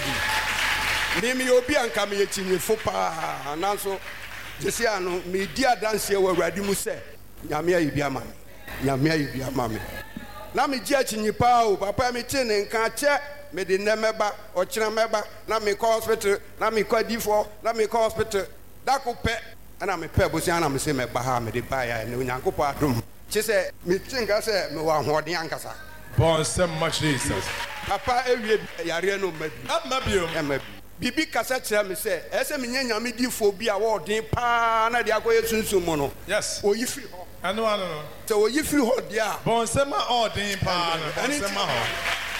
bi me meyɛ obi a nka meyɛ kyinyefo paa nanso gye sɛ a no medi adanseɛ wɔ awurade mu sɛ nyame ayɛ bi ama me nyame ayɛ bi ama me na megye akyinyi paa o papa mete ne nka kyɛ mede nnɛ mɛba ɔkyena mɛba na mekɔ hospital na mekɔ adifoɔ na mekɔ hospital dako pɛ ɛna mepɛ bosia na mese mɛba ha mede baeɛ ne onyankopɔn adom kye sɛ mete nka sɛ mewɔ ahoɔden ankasa bɔnsɛm ma Jesus papa awie yareɛ no mma bi ama biom ɛma bi biribi kasa kyerɛ me sɛ ɛsɛ sɛ menyɛ nyame difoɔ bi a wɔɔden paa na de akɔyɛ sunsum mu no yes ɔyi firi hɔ ɛno ano no sɛ ɔyi firi hɔ deɛ a bɔnsɛm a ɔɔden paa no bɔnsɛm a hɔ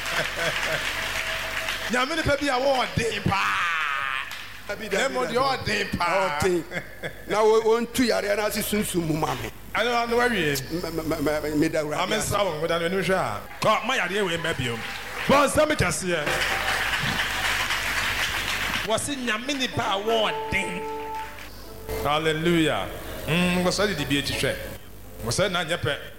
nyame nipa bi a wɔɔden paa ɛmɔ deɛ ɔɔden paa na wɔntu yareɛ no ase sunsum mu ma me ɛno ano wawie meda wura amensra wo meda no anim hwɛ a kɔ ma yareɛ wei mma biom bɔnsɛm kɛseɛ wɔse nyame nipa a wɔɔden hallelujah wɔsɛ de bi akyi hwɛ wɔsɛ na nyɛ pɛ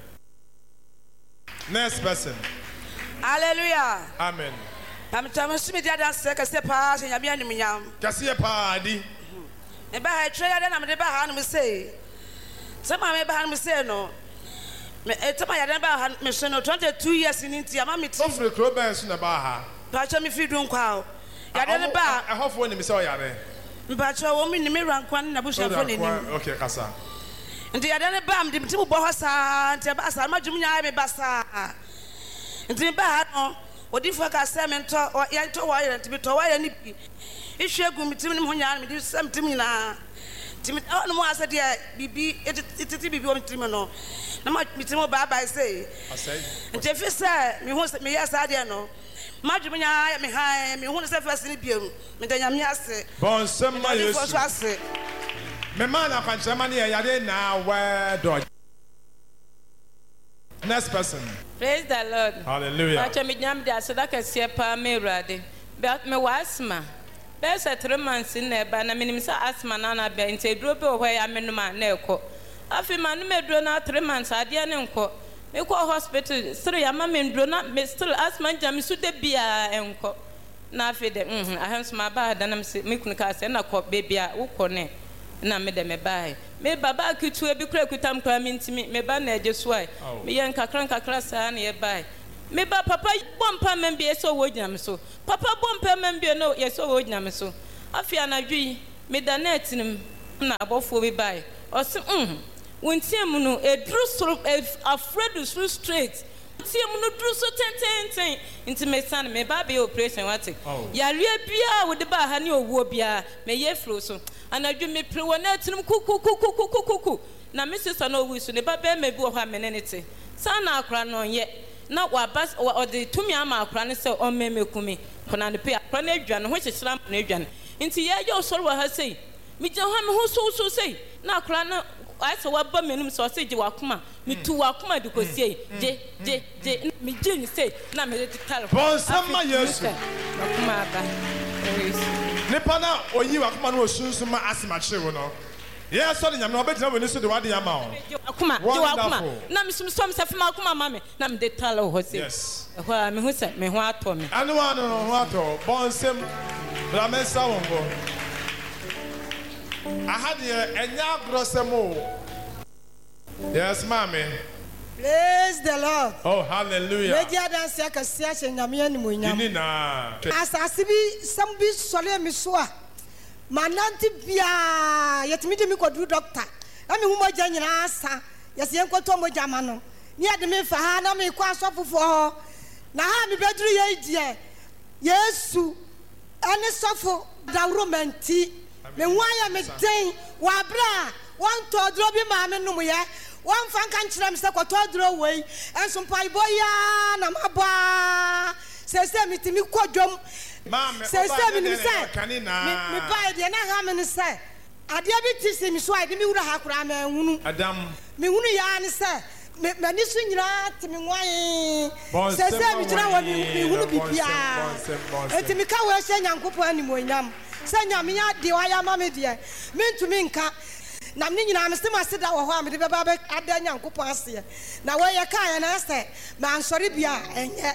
next person hallelujah amen pamtam sumi dia da se kase paa se nyame anim nyam kase paa di e ba ha tre ya da na me ba ha no me sei se ma me ba ha no me sei no me e tama ya da ba ha me so no twenty-two years ni ntia ma me ti so free club ben so na ba ha pa cha me fi dun kwa o ya da ba e hofo ni me se o yare mpa cha wo me ni me rankwan na bu shafo ni nim okay kasa nti ya da ba me ti mu bo ho sa nti ba sa ma dwum nya me ba sa nti ba ha no odifo ka se me nto ya nto wa ya nti to wa ya ni pi ihwe gu mitim ni ho nya me di se mitim na timi no mo ase de bibi etiti bibi o mitim no na ma mitim ba ba se asai nti fi se me ho me ya sa de no ma dwum nya me ha me ho se fase ni biem me da nya me ase bon sem ma yesu so ase me ma na kwanche ma ne ya de na wa do. Next person. Praise the Lord. Hallelujah. Pacha mi nyam dia so da kase pa me rade. But me wasma. Be se three months na ba na minim sa asma na na be nte duro be ho ya menuma na ekọ. Afi ma no me duro na three months ade ne nkọ. Me kọ hospital three ya ma me duro na me still asma jam su de bia enko. Na afi de mhm ahanso ma ba da na me kunu ka se na kọ be bia wo kọ ne. na me de me bae me baba kitu ebi kura kutam kura me ntimi me ba na eje so ai me ye nkakra nkakra saa na ye bae me ba papa bompa membie so wo gyina me so papa bompa membie no ye so wo gyina me so afia na dwi me da na etinim na abofo bi bae o se mm wontiam no edru so afredu so straight wontiam no dru so ten ten ten nti me san me ba be operation wate yare bia wo de ba ha ne owuo bia me ye fro so anadwo me pre wona etinim kuku kuku kuku kuku na me sister no wi so ne ba be me bi wo ha me ne ne te san na akra no ye na wa bas o de tumi ama akra ne se o meme kumi kona ne pe akra na adwa no ho hyehyera na adwa nti ye ye osoro wa ha sei mi je ha me ho so so sei na akra na asa wa ba menum so se je wakoma mi tu wakoma de kosie je je je mi je ni sei na me de tare bon sama yesu wakoma ba ne pana oyi wakoma no osunsu ma asima chewo no ye so de nyame no obetina we ni so de wade yama o wakoma je wakoma na mi sum som se fema wakoma ma me na me de tare ho sei yes ho a me hu se me ho ato me anu anu no ho ato bon sem bra me sa wongo ahadi enya grosemo. Yes, mommy. Praise the Lord. Oh, hallelujah. Media dance ya kasia che nyame animu nyam. Nina. Asase bi sam bi sole mi so a. Mananti bia yetimi de mi kodu doctor. Na mi humo gya nyina asa. Yesi enkoto mo gya ma no. Ni ade me fa ha na me kwa asofofo ho. Na ha mi beduru ye die. Yesu ane sofo dawro menti. Me waya me den wa bra wan todro bi ma me num ye wan fan kan kire me se ko todro wei enso pai boya na maba se se mi timi kodwom se se mi nim se mi pai de na ha me ne se ade bi ti se mi so ade mi wura ha kura ma hunu adam mi hunu ya ne se me ni so nyira ti mi nwan se se mi jira wo mi hunu bibia eti mi ka wo hye nyankopon animonyam sanya me ya de wa ya ma me de me ntumi nka na me nyina me se ma se da wo ho a me de beba be ada nyankopon ase na wo ye ka ya na se ma nsori bia enye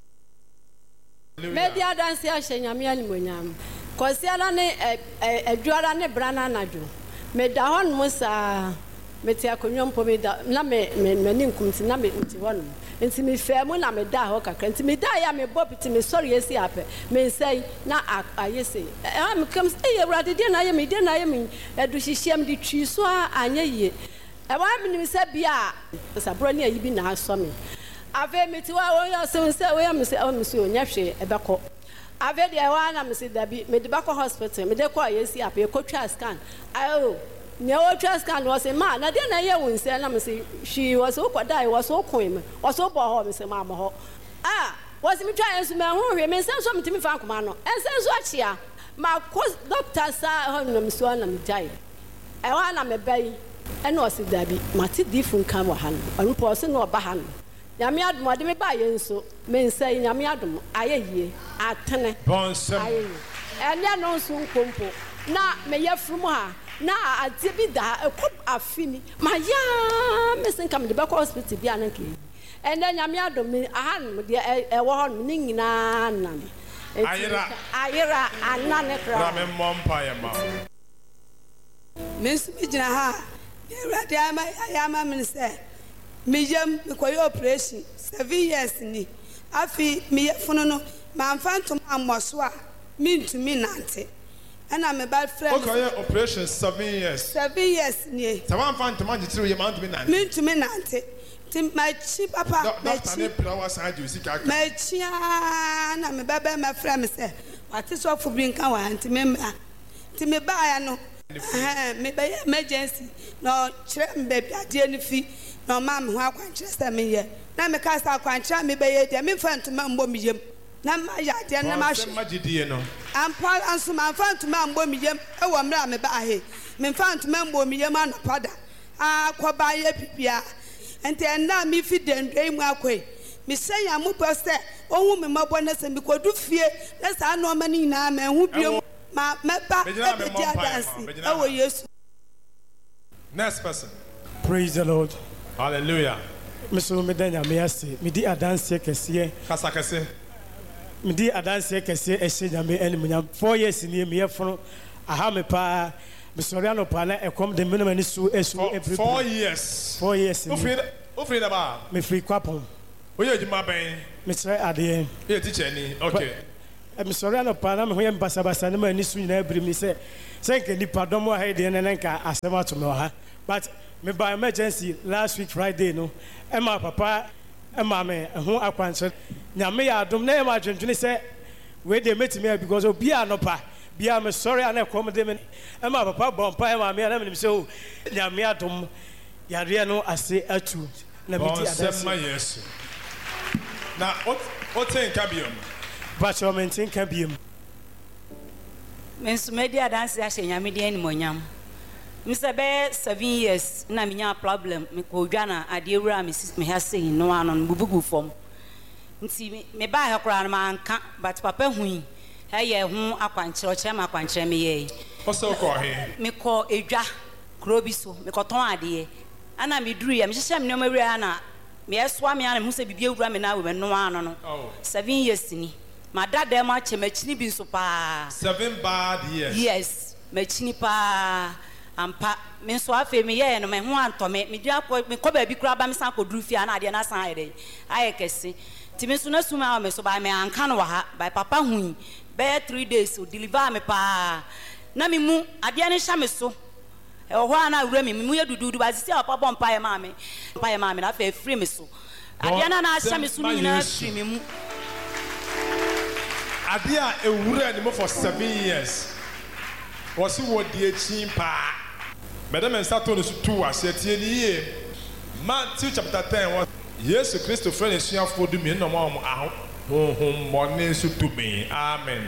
media dance ya hye me animonyam kosi ala ne adwara ne brana najo me da hon mo sa me ti akonwom po me da na me me ni nkumti na me nti hon nti me fe mu na me da ho kakra nti me da ya me bob ti me sorry esi ape me say na ayese am comes e urade de na ye me de na ye me edu hihiem de twi so anya ye e wa me ni se bia sabro ne ayi bi na aso me ave me ti wa wo ya se se wo ya me se o me se onya hwe e beko ave de wa na me se da bi me de beko hospital me de ko ayesi ape ko twa scan ayo ne o trust can was a man na dey na ye won say na me say she was so kwada was so kwem was so bo ho me say ma mo ho ah was me try enso me ho hwe me say so me timi fa akoma no ense so achia ma ko doctor sa ho no me so na me jai e wa na me bai e no si dabi ma ti difun kan wa han anu po so no ba han nyame adom ade me ba ye nso me say nyame adom aye yie atene bonsem aye ene no so nkompo na me ye frum ha na ade bi da ekop afini ma ya me sen kam de ba hospital bi ananke ene nyame adom me ahan de e wo ho ni nyina nan ayira ayira anane kra ra me mompa ya ma Miss Mijina ha Ewrade ama ayama me se me yam me koyo operation seven years ni afi me yefuno no ma mfantom amoso a me ntumi nante ana me bad friend okay operation seven years seven years ni sama mfantom agitiri ye ma ntumi nante me ntumi nante tim my chi papa me chi na wa san ju sika ka me chi na me baba my friend me say wati so fu bi nka wa ntimi mra ntimi ba ya no eh me ba emergency no kire mbe bi ade ni fi no ma me ho akwankire se me ye na me ka sa akwankire me ba ye de me fa ntoma mbo me yem na ma ya de na ma hwe magidie no ampa anso ma fa ntoma mbo me yem e wo mra me ba he me fa ntoma mbo me yem anapada a kwaba ye pipia ente na mi fi dendwe mu akoi mi say ya mu pose ohun mi mabo na se mi kodu fie na sa no ma ni na ma hu biom ma meba e be dia dance e wo Yesu. Next person. Praise the Lord. Hallelujah. Miso me danya me ase me di adanse kese kasa kese me di adanse kese e hye nyame enimunya four years ni me yefro aha me pa mesɔre anɔpa na ɛkɔm de mene m'ani so asu every four years four years wofiri wofiri na ba mefiri kwapɔn woyɛ adwuma bɛn mekyerɛ adeɛ woyɛ teacher ni okay mesɔre anɔpa na meho yɛ mbasabasa ne m'ani so nyinaa biri mi sɛ sɛ nka nipadɔm wɔ ha yi deɛ ne ne nka asɛm ato me wɔ ha but meba emergency last week Friday no ɛma papa ɛma me ɛho akwankyerɛ nyame yɛ adom na ɛma adwendwene sɛ wei deɛ mɛtumi a because obi a anɔpa bia me sorry ana kom de me ema papa bɔ mpa ema me na me se o nyame adom yare no ase atu na me di adase ma yesu na o o ten ka biom ba cho me ten ka biom me so me di adase a hye nyame di animonyam me se be seven years na me nya problem me ko dwa na ade ewura me me ha sei no ano bubugu fom nti me ba ha kora na manka but papa hui ɛyɛ ho akwankyerɛ ɔkyerɛ ma akwankyerɛ me yɛ ɔsɛ kɔ he me kɔ edwa kuro bi so me kɔtɔn adeɛ ana me duru ya me hyehyɛ me nneɛma wura na me ɛsoa me ana me hu sɛ bibie wura me na we no ano no seven years ni ma dada ma kyɛ machini bi so pa seven bad years yes machini pa ampa me nso afa me yɛ no me ho antɔ me me dua kɔ me kɔ ba bi kura ba me san kɔ duru fia na adeɛ na san ayɛ dɛ ayɛ kɛse ti me so na suma me so ba me anka no wa ha ba papa hui be three days o deliver me pa na me mu ade ne hya me so e ho ana wura me mu ye dududu ba sisi papa bom pa ye ma me pa ye ma me na fa free me so ade na na hya me so ni na free me mu ade a ewura ni mo for seven years was wo die chin pa madam en start on so two ase tie ni ye Matthew chapter ten was Yesu Kristo friend esuafo du mi no mo aho honhom mɔne so to me amen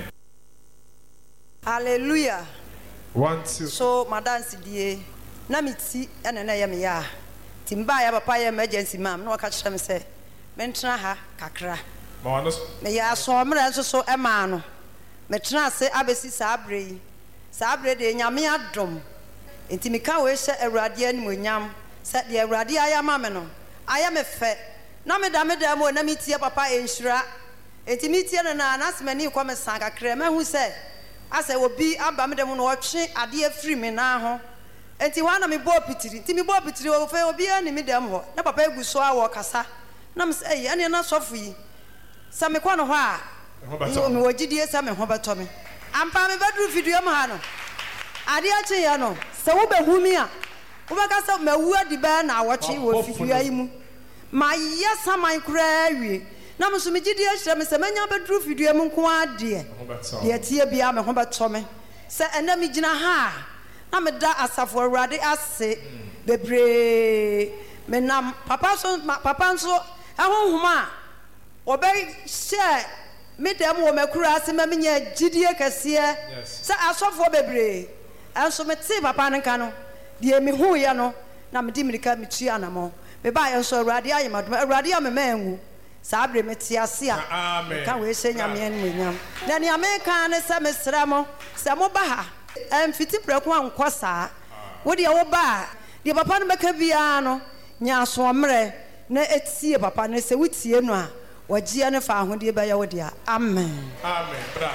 hallelujah one two so madam sidie na me ti ene na ye me ya timba ya papa ya emergency mam na waka kyerɛ me sɛ mentena ha kakra ma wano me ya so mra nso so e ma no me tena ase abesi saabre yi saabre de nyame adom enti me ka we hyɛ awurade animonyam sɛ de awurade aya ma me no aya me fɛ na me da me da mo na me tie papa enhyira enti me tie no na nasemani kɔ me san kakra ma hu sɛ asɛ obi aba me da mo no ɔtwe ade afiri me na ho enti wa na me bɔ pitiri enti me bɔ pitiri o fɛ obi ani me dam ho na papa egu so a wɔ kasa na me sɛ ei ane na sɔfo yi sɛ me kɔ no hɔ a me wɔ gidie sɛ me ho bɛtɔ me ampa me bɛduru video mu ha no ade akye ya no sɛ wo bɛhu mi a wo bɛka sɛ mawu adi bɛɛ na awɔtwe wɔ fifia yi mu ma yɛ saman koraa wie na mo so me gidie hyerɛ me sɛ manya bɛduru video mu nko adeɛ deɛ tie bia me ho bɛtɔ me sɛ ɛnɛ me gyina ha na me da asafo awurade ase bebree me nam papa so papa nso ɛhohom a ɔbɛhyɛ me dɛm wɔ makura ase ma menya gidie kɛseɛ sɛ asɔfoɔ bebree ɛnso me te papa no nka no deɛ me hu yɛ no na me di mirika me tui anamɔ me ba yɛ nso awurade ayɛ madom awurade a me ma ngu saa bere me te ase a ka we hyɛ nyame no nyam na nea me ka ne sɛ mesrɛ mo sɛ mo ba ha ɛmfiti prɛko ankɔ saa wo deɛ wo ba deɛ papa no bɛka biara no nya asoɔmmerɛ na etie papa no sɛ wotie no a wɔgyeɛ ne fa ahodeɛ bɛyɛ wo deɛ amen amen bra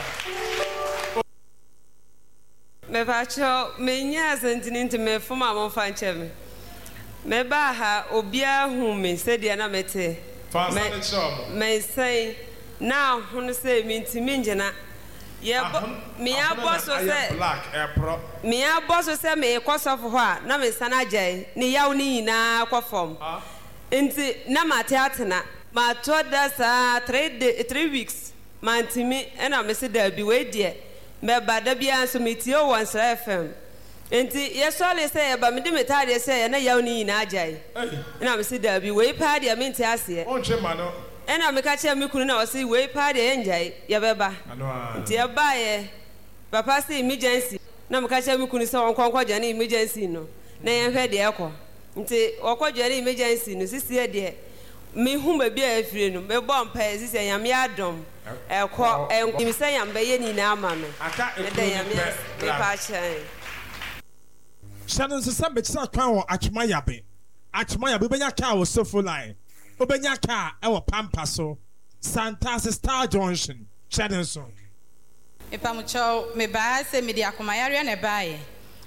me pacho me nya sentini nti me foma mo fa nche me me ba ha obia hu me se dia na mete fa sa ne chom me say na hu no se me nti me ngena ye me ya boss se black e pro me ya boss se me kwosofo ho a na me sana agye ne yaw ni nyina kwofom nti na mate atena ma to da sa three day, three weeks ma ntimi e na me se da bi we die me bada bia so metio one F M enti ye sole say ba me de metade say na yaw ni na agye na me se da bi we pa de me nti ase on chema no e na me ka che me kunu na o say we pa de enjai ye beba nti e ba ye papa say emergency na me ka che me kunu say on konkɔ gya na emergency no na ye hwɛ de ekɔ nti okɔ gya na emergency no sisi e de me hu ba bia afire no me bɔ mpa e sisi nyame adom ekɔ enkim sɛ yamba ye ni na ama me aka ekunu me pa kyɛn Shannon se sɛ mekyerɛ kwan wɔ atwoma yabe atwoma yabe bɛnya kaa wɔ sofo line wobɛnya kaa ɛwɔ pampa so Santase Star Junction Shannon so Epa mucho me ba se me di akomayare na ba ye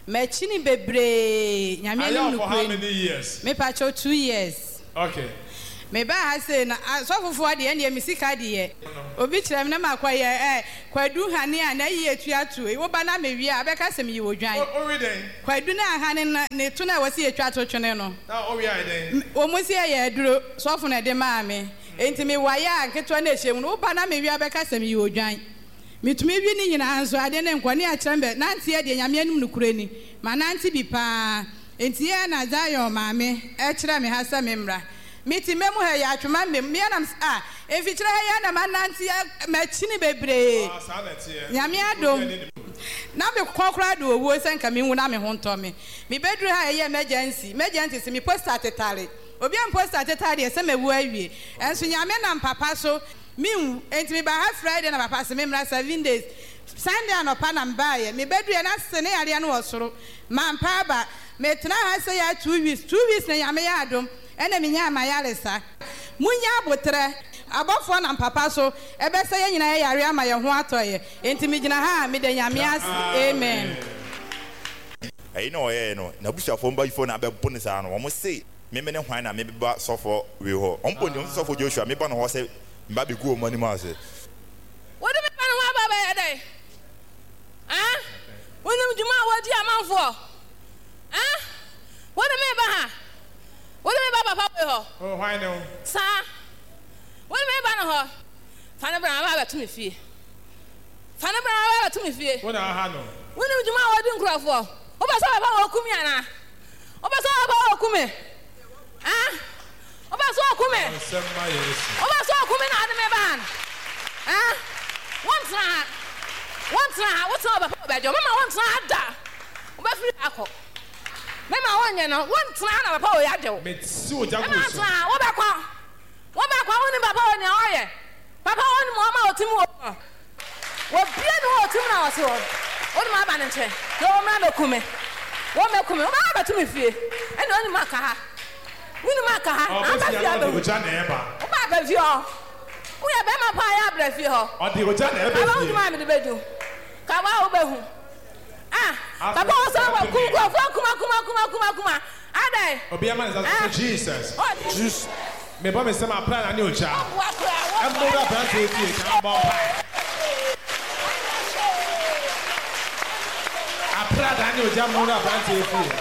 Mechini bebre. Nyame anim for how many years? Me pacho two years. Okay. Me ba ha say na so fufu de e me sika de ye. Obi kire me na makwa ye eh kwadu hane a na yi etu atu. E wo ba na me wi a beka sem yi wodwan. O wi den. Kwadu na hane na ne tu na wasi etu atu twene no. Na o wi ai den. O mo si ye duro so fu na de ma me. Enti me waya anketo na ehiem no wo ba na me wi a beka sem yi wodwan. Mitumi wi ni nyina anso ade ne nkwane a kyerembe nanti ye de nyame anum nukure ni. Ma nanti bi pa. Enti ye na Zion maame e kyerɛ me ha sɛ me mmra. Miti memu ha ya atwuma mem me anam ah emfikyire ha ya na mananti machini bebre ah sa na tie nyame adom na me kokora do owo senka me hu na me ho ntɔ me me bedru ha ya emergency emergency se me poster tetare obi am poster tetare se me wu awie enso nyame na papa so me hu enti me ba ha Friday na papa se me mra seven days Sunday anopa na mbaye me bedru ya na se ne yare no osoro mampa ba me tena ha se ya two weeks two weeks na nyame ya adom ene minya amayaresa munya abotre abofo na papa so ebe se ye nyina ye yare ama ye ho atoye enti mi gina ha mi de nyame as amen ayi no ye no na busuafo mba ifo na bebo ne sa no wo se me me ne hwan na me ba sofo we ho ompo ndi sofo Joshua me ba no ho se mba be ku o mani ma se what do me ba no ba ba ye dai ah wonu juma wodi amanfo ah what do me ba ha what do me ba papa we ho oh why no sa what do me ba no ho fana bra ba ba to me fie fana bra ba to me fie what na ha no wonu juma wodi nkrofo o ba sa ba wo kumi ana o ba sa ba wo kumi ah o ba so kumi o ba so kumi na ade me ban ah one tra one tra what na ba ba jo mama one tra da o ba firi akọ mema wonye no won tena na papa o ya de wo metsi o jago so mema tena wo ba kwa wo ba kwa woni papa o ne oye papa woni mo ma otim wo wo bia no otim na wo se wo woni ma ba ne nche no wo ma be kume wo me kume wo ma ba tu me fie e no ni ma ka ha woni ma ka ha aba fie aba o ja na eba wo ba ba fie ho wo ya be ma pa ya bra fie ho o di o ja na eba fie aba woni ma me de bedu ka ba wo be hu ah papa o sa wa ku ku kuma kuma kuma kuma kuma adai obi ama nza Jesus Jesus me ba me se ma plan na ni o ja am mo ra plan te fie ka ba a plan na ni o ja mo ra plan te fie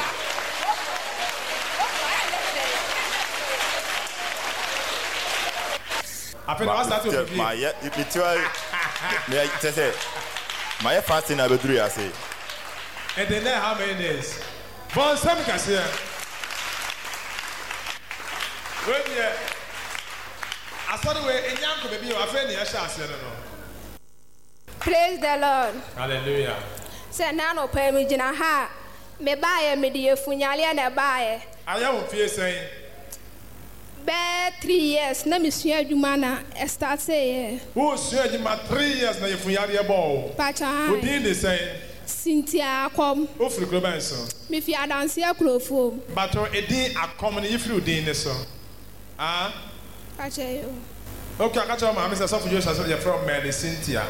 ape na start to fie ma ye me twa me te se ma ye fasting na bedru ya say and then how many days? Von some Cassia. Well, yeah. I saw the way in Yanko baby, my friend, yes, I said, no. Praise the Lord. Hallelujah. Say, Nano, pay me, Jina ha. Me buy me, dear Funyali, and I buy. I am fear saying, Bear three years, let me see you, mana, start saying. Who said you my three years now, you Funyali ball? Pacha, who did the same? Cynthia come. O firi kuro ban so. Me fi adanse akrofo. But o edin akom ne yifiri odin ne so. Ah? Pache yo. Okay, aka tell ma me say so for Joshua so you from Mary Cynthia.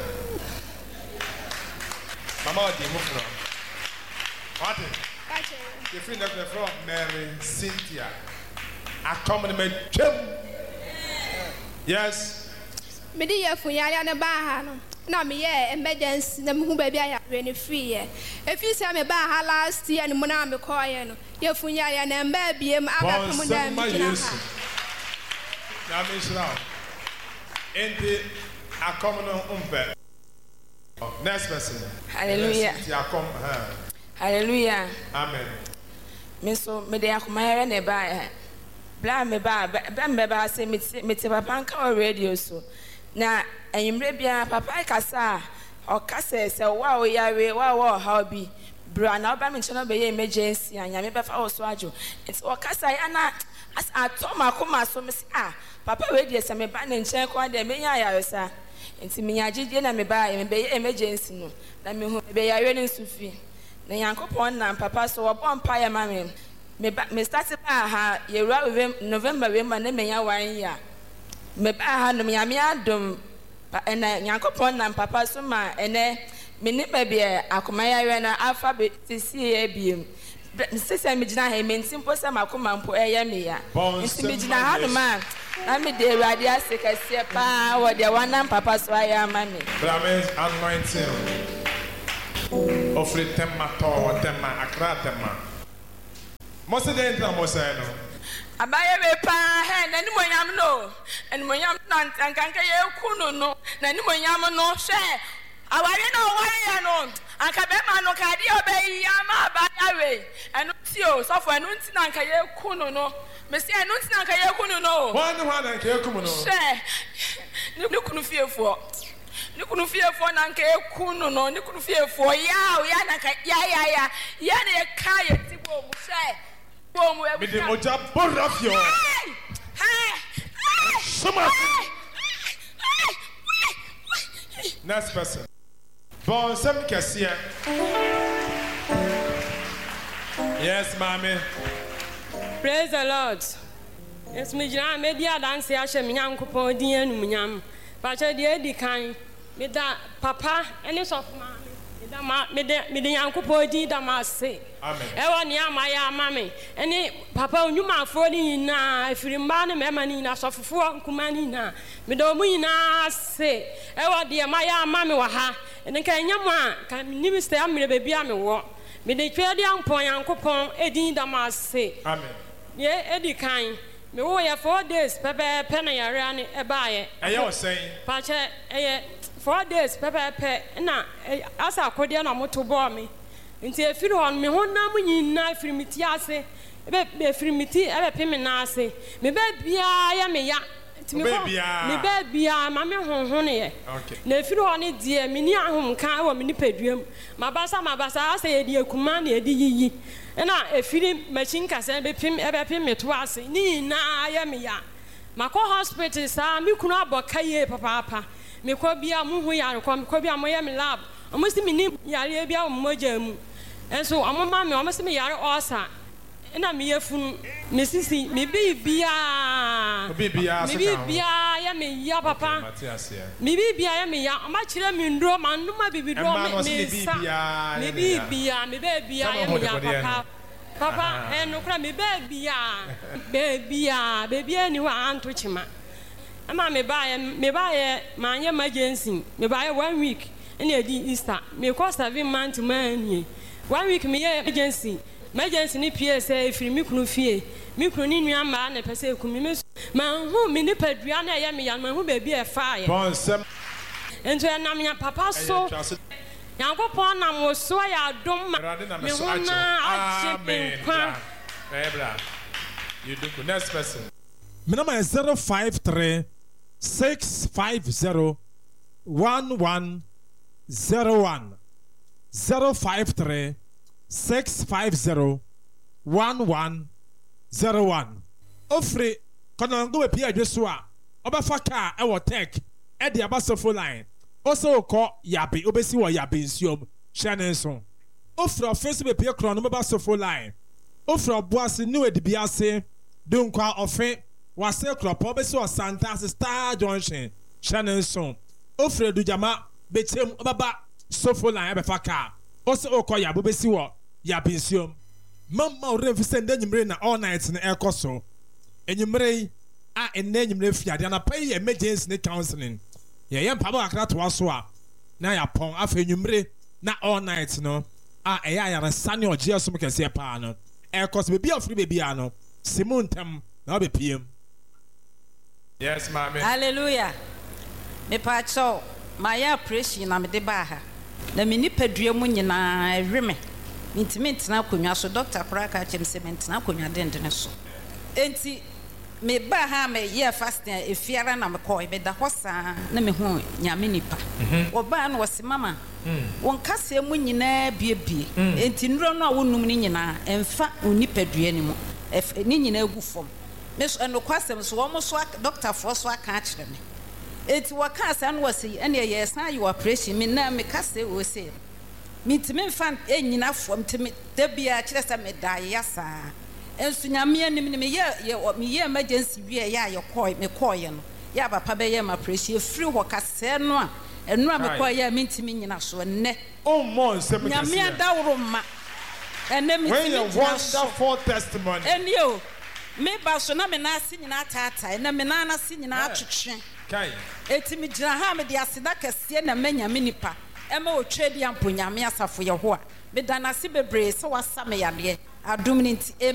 Mama odi mo from. What? Pache yo. You feel like from Mary Cynthia. Akom ne me twem. Yes. Me di ye funyale na ba ha no. Na me ye emergency na me hu ba bia ya re free ye. If you say me ba ha last year ni mo na me call ye no. Ye funyale na mba biem aba pum da me kina ha. Na me shira. Enti akom no umpe. Next person. Hallelujah. Ti akom ha. Hallelujah. Amen. Me so me de akoma here na ba bla me ba bla me ba say me me te papa nka radio so. Na enyimre bia papa kasa o kasa se wa o yare wa wa ha bi bra na oba me ncheno be ye emergency anya me be fa o so ajo enti o kasa ya na as atoma koma so me ah papa we die se me ba ne nchen ko de me nya yare sa enti me nya gige na me ba me be ye emergency no na me hu be yare ne nsufi na yankopon na papa so wo bompa ya ma me me me start ba ha ye November we ma na me nya wan ya me ba ha no me ame adom ena yankopon na papa so ma ene me ne ba bia akoma ya na afa be sisi e biem sisi me gina ha me ntimpo se makoma mpo eye me ya nti me gina ha no ma na me de awurade ase kase pa wo de wanam papa so aya ma me Brahmins anointing offre tema to tema akra tema mo se de entra mo se no abaye be pa he na ni monyam no eni monyam na nkanka ye kunu no na ni monyam no hwe aware na oware ya no anka be ma no ka de obe ya ma ba ya we enu ti o so fo enu ti na nka ye kunu no me se enu ti na nka ye kunu no won ni hwa na nka ye kunu no hwe ni kunu fiefo ni kunu fiefo na nka ye kunu no ni kunu fiefo ya o ya na nka ya ya ya ya na ye ka ye ti bo mu hwe Me de moja borafio. Next person. Bon, some Cassia. Yes, mommy. Praise the Lord. Yes, me jam media dance ya she minyam kupon din anu minyam. Ba che de edi kan. Me da papa any of mommy. Me de me de yankopon din da ma se. Amen. Ewo ni amaya amame. Eni papa onwuma afo ni na afirimba ne mema ni na sofofo nkuma ni na. Me do mu ina se. Ewo de amaya amame wa ha. Eni kan nyamu a kan ni mister amire bebi ame wo. Me de twede ampon yankopon edin da ma se. Amen. Ye edi kan. Me wo ya four days pepe pe na yare ani ebaaye. Eye o sen. Pa che eye four days pepe pe na asa akode na moto bo me. Nti efiri hon me honam nyina efiri miti ase ebe efiri miti ebe pe me na ase me ba bia ya me ya nti me me ba bia ma me honhon ye na efiri hon die me ni ahom kan wo me ni paduam mabasa mabasa ase ye die kuma na ye di yiyi na efiri machine kasa ebe pim ebe pim me to ase ni na ya me ya makọ hospital sa me kunu aboka ye papa papa me ko bia mu hu ya ko ko bia mo ye me lab omo si me ni yare bia mo moja mu enso amama me omo se me yare osa na me yefunu me sisi me bibia bibia me bibia ya me ya papa me bibia ya me ya ama kire me ndro ma numa bibidro me me sa me bibia me bibia ya me ya papa papa eno kra me bibia bibia bibia ni wa anto chima ama me ba me ba ye ma anya emergency me ba ye one week ene edi Easter me cost seven months man one week me ye emergency emergency ni P S A free me kunu fie me kunu ni nua ma na pese ekumi me ma hu me ni padua na ye me ya ma hu ba bi e fa ye bon sem ento na me papa so yankopon na mo so ya dom me hu na amen ebra you do next person me number is zero five three six five zero one one zero one zero five three six five zero one one zero one. Ofre konango we pia dweso a obafa car e wo tech e de abasofo line also call yabe obesi wo yabe nsiom hyanenso ofre ofense be pia kro no basofo line ofre oboase ni we de biase dunkwa ofe wase kropo obesi o Santa Star Junction hyanenso ofre dujama bechem obaba sofo line be fa car also o call yabe obesi wo yabe nsiom mama oremfi sende nyimre na all night na ekoso enyimre a enne nyimre fiade na pay emergency counseling ye ye mpaba akra to aso a na ya pon afa enyimre na all night no a eya ya sane oje aso mkese pa no ekoso bebi afri bebi ano simuntem na obepiem. Yes mama. Hallelujah. Me pa cho my operation na me de ba ha na me ni padua mu nyina reme intimate na konwa so doctor praka chem cement na konwa dendene so enti me ba ha me ye fasting efiara na me ko be da hosa na me hu nyame nipa oba na wose mama won kase mu nyina biebie enti nro no a wonum ni nyina emfa onipadua ni mu ni nyina egu fom me so no kwasem so wo mo so doctor for so aka a kire me enti wakasa no wose ene ye san you operation me na me kase wo se mitime fan enyina fom timi debia kire sa me da yasa ensu nyame anim me ye me ye emergency wie ya ye koi me koi no ya papa be ye ma pressure free ho kase no a ɛnu a mekɔ yɛ mintimi nyina so nnɛ oh mo nsɛm kɛse nyame adaworo ma ɛnɛ mintimi wonderful testimony ɛni o me ba so na me na ase nyina taata ɛnɛ me na na ase nyina atwetwe kai eti me gyina ha me de aseda kɛse na me nyame nipa ɛma otwe de ampo nyame asafo yɛ ho a me da na se bebree sɛ wasa me yadeɛ adom ne nti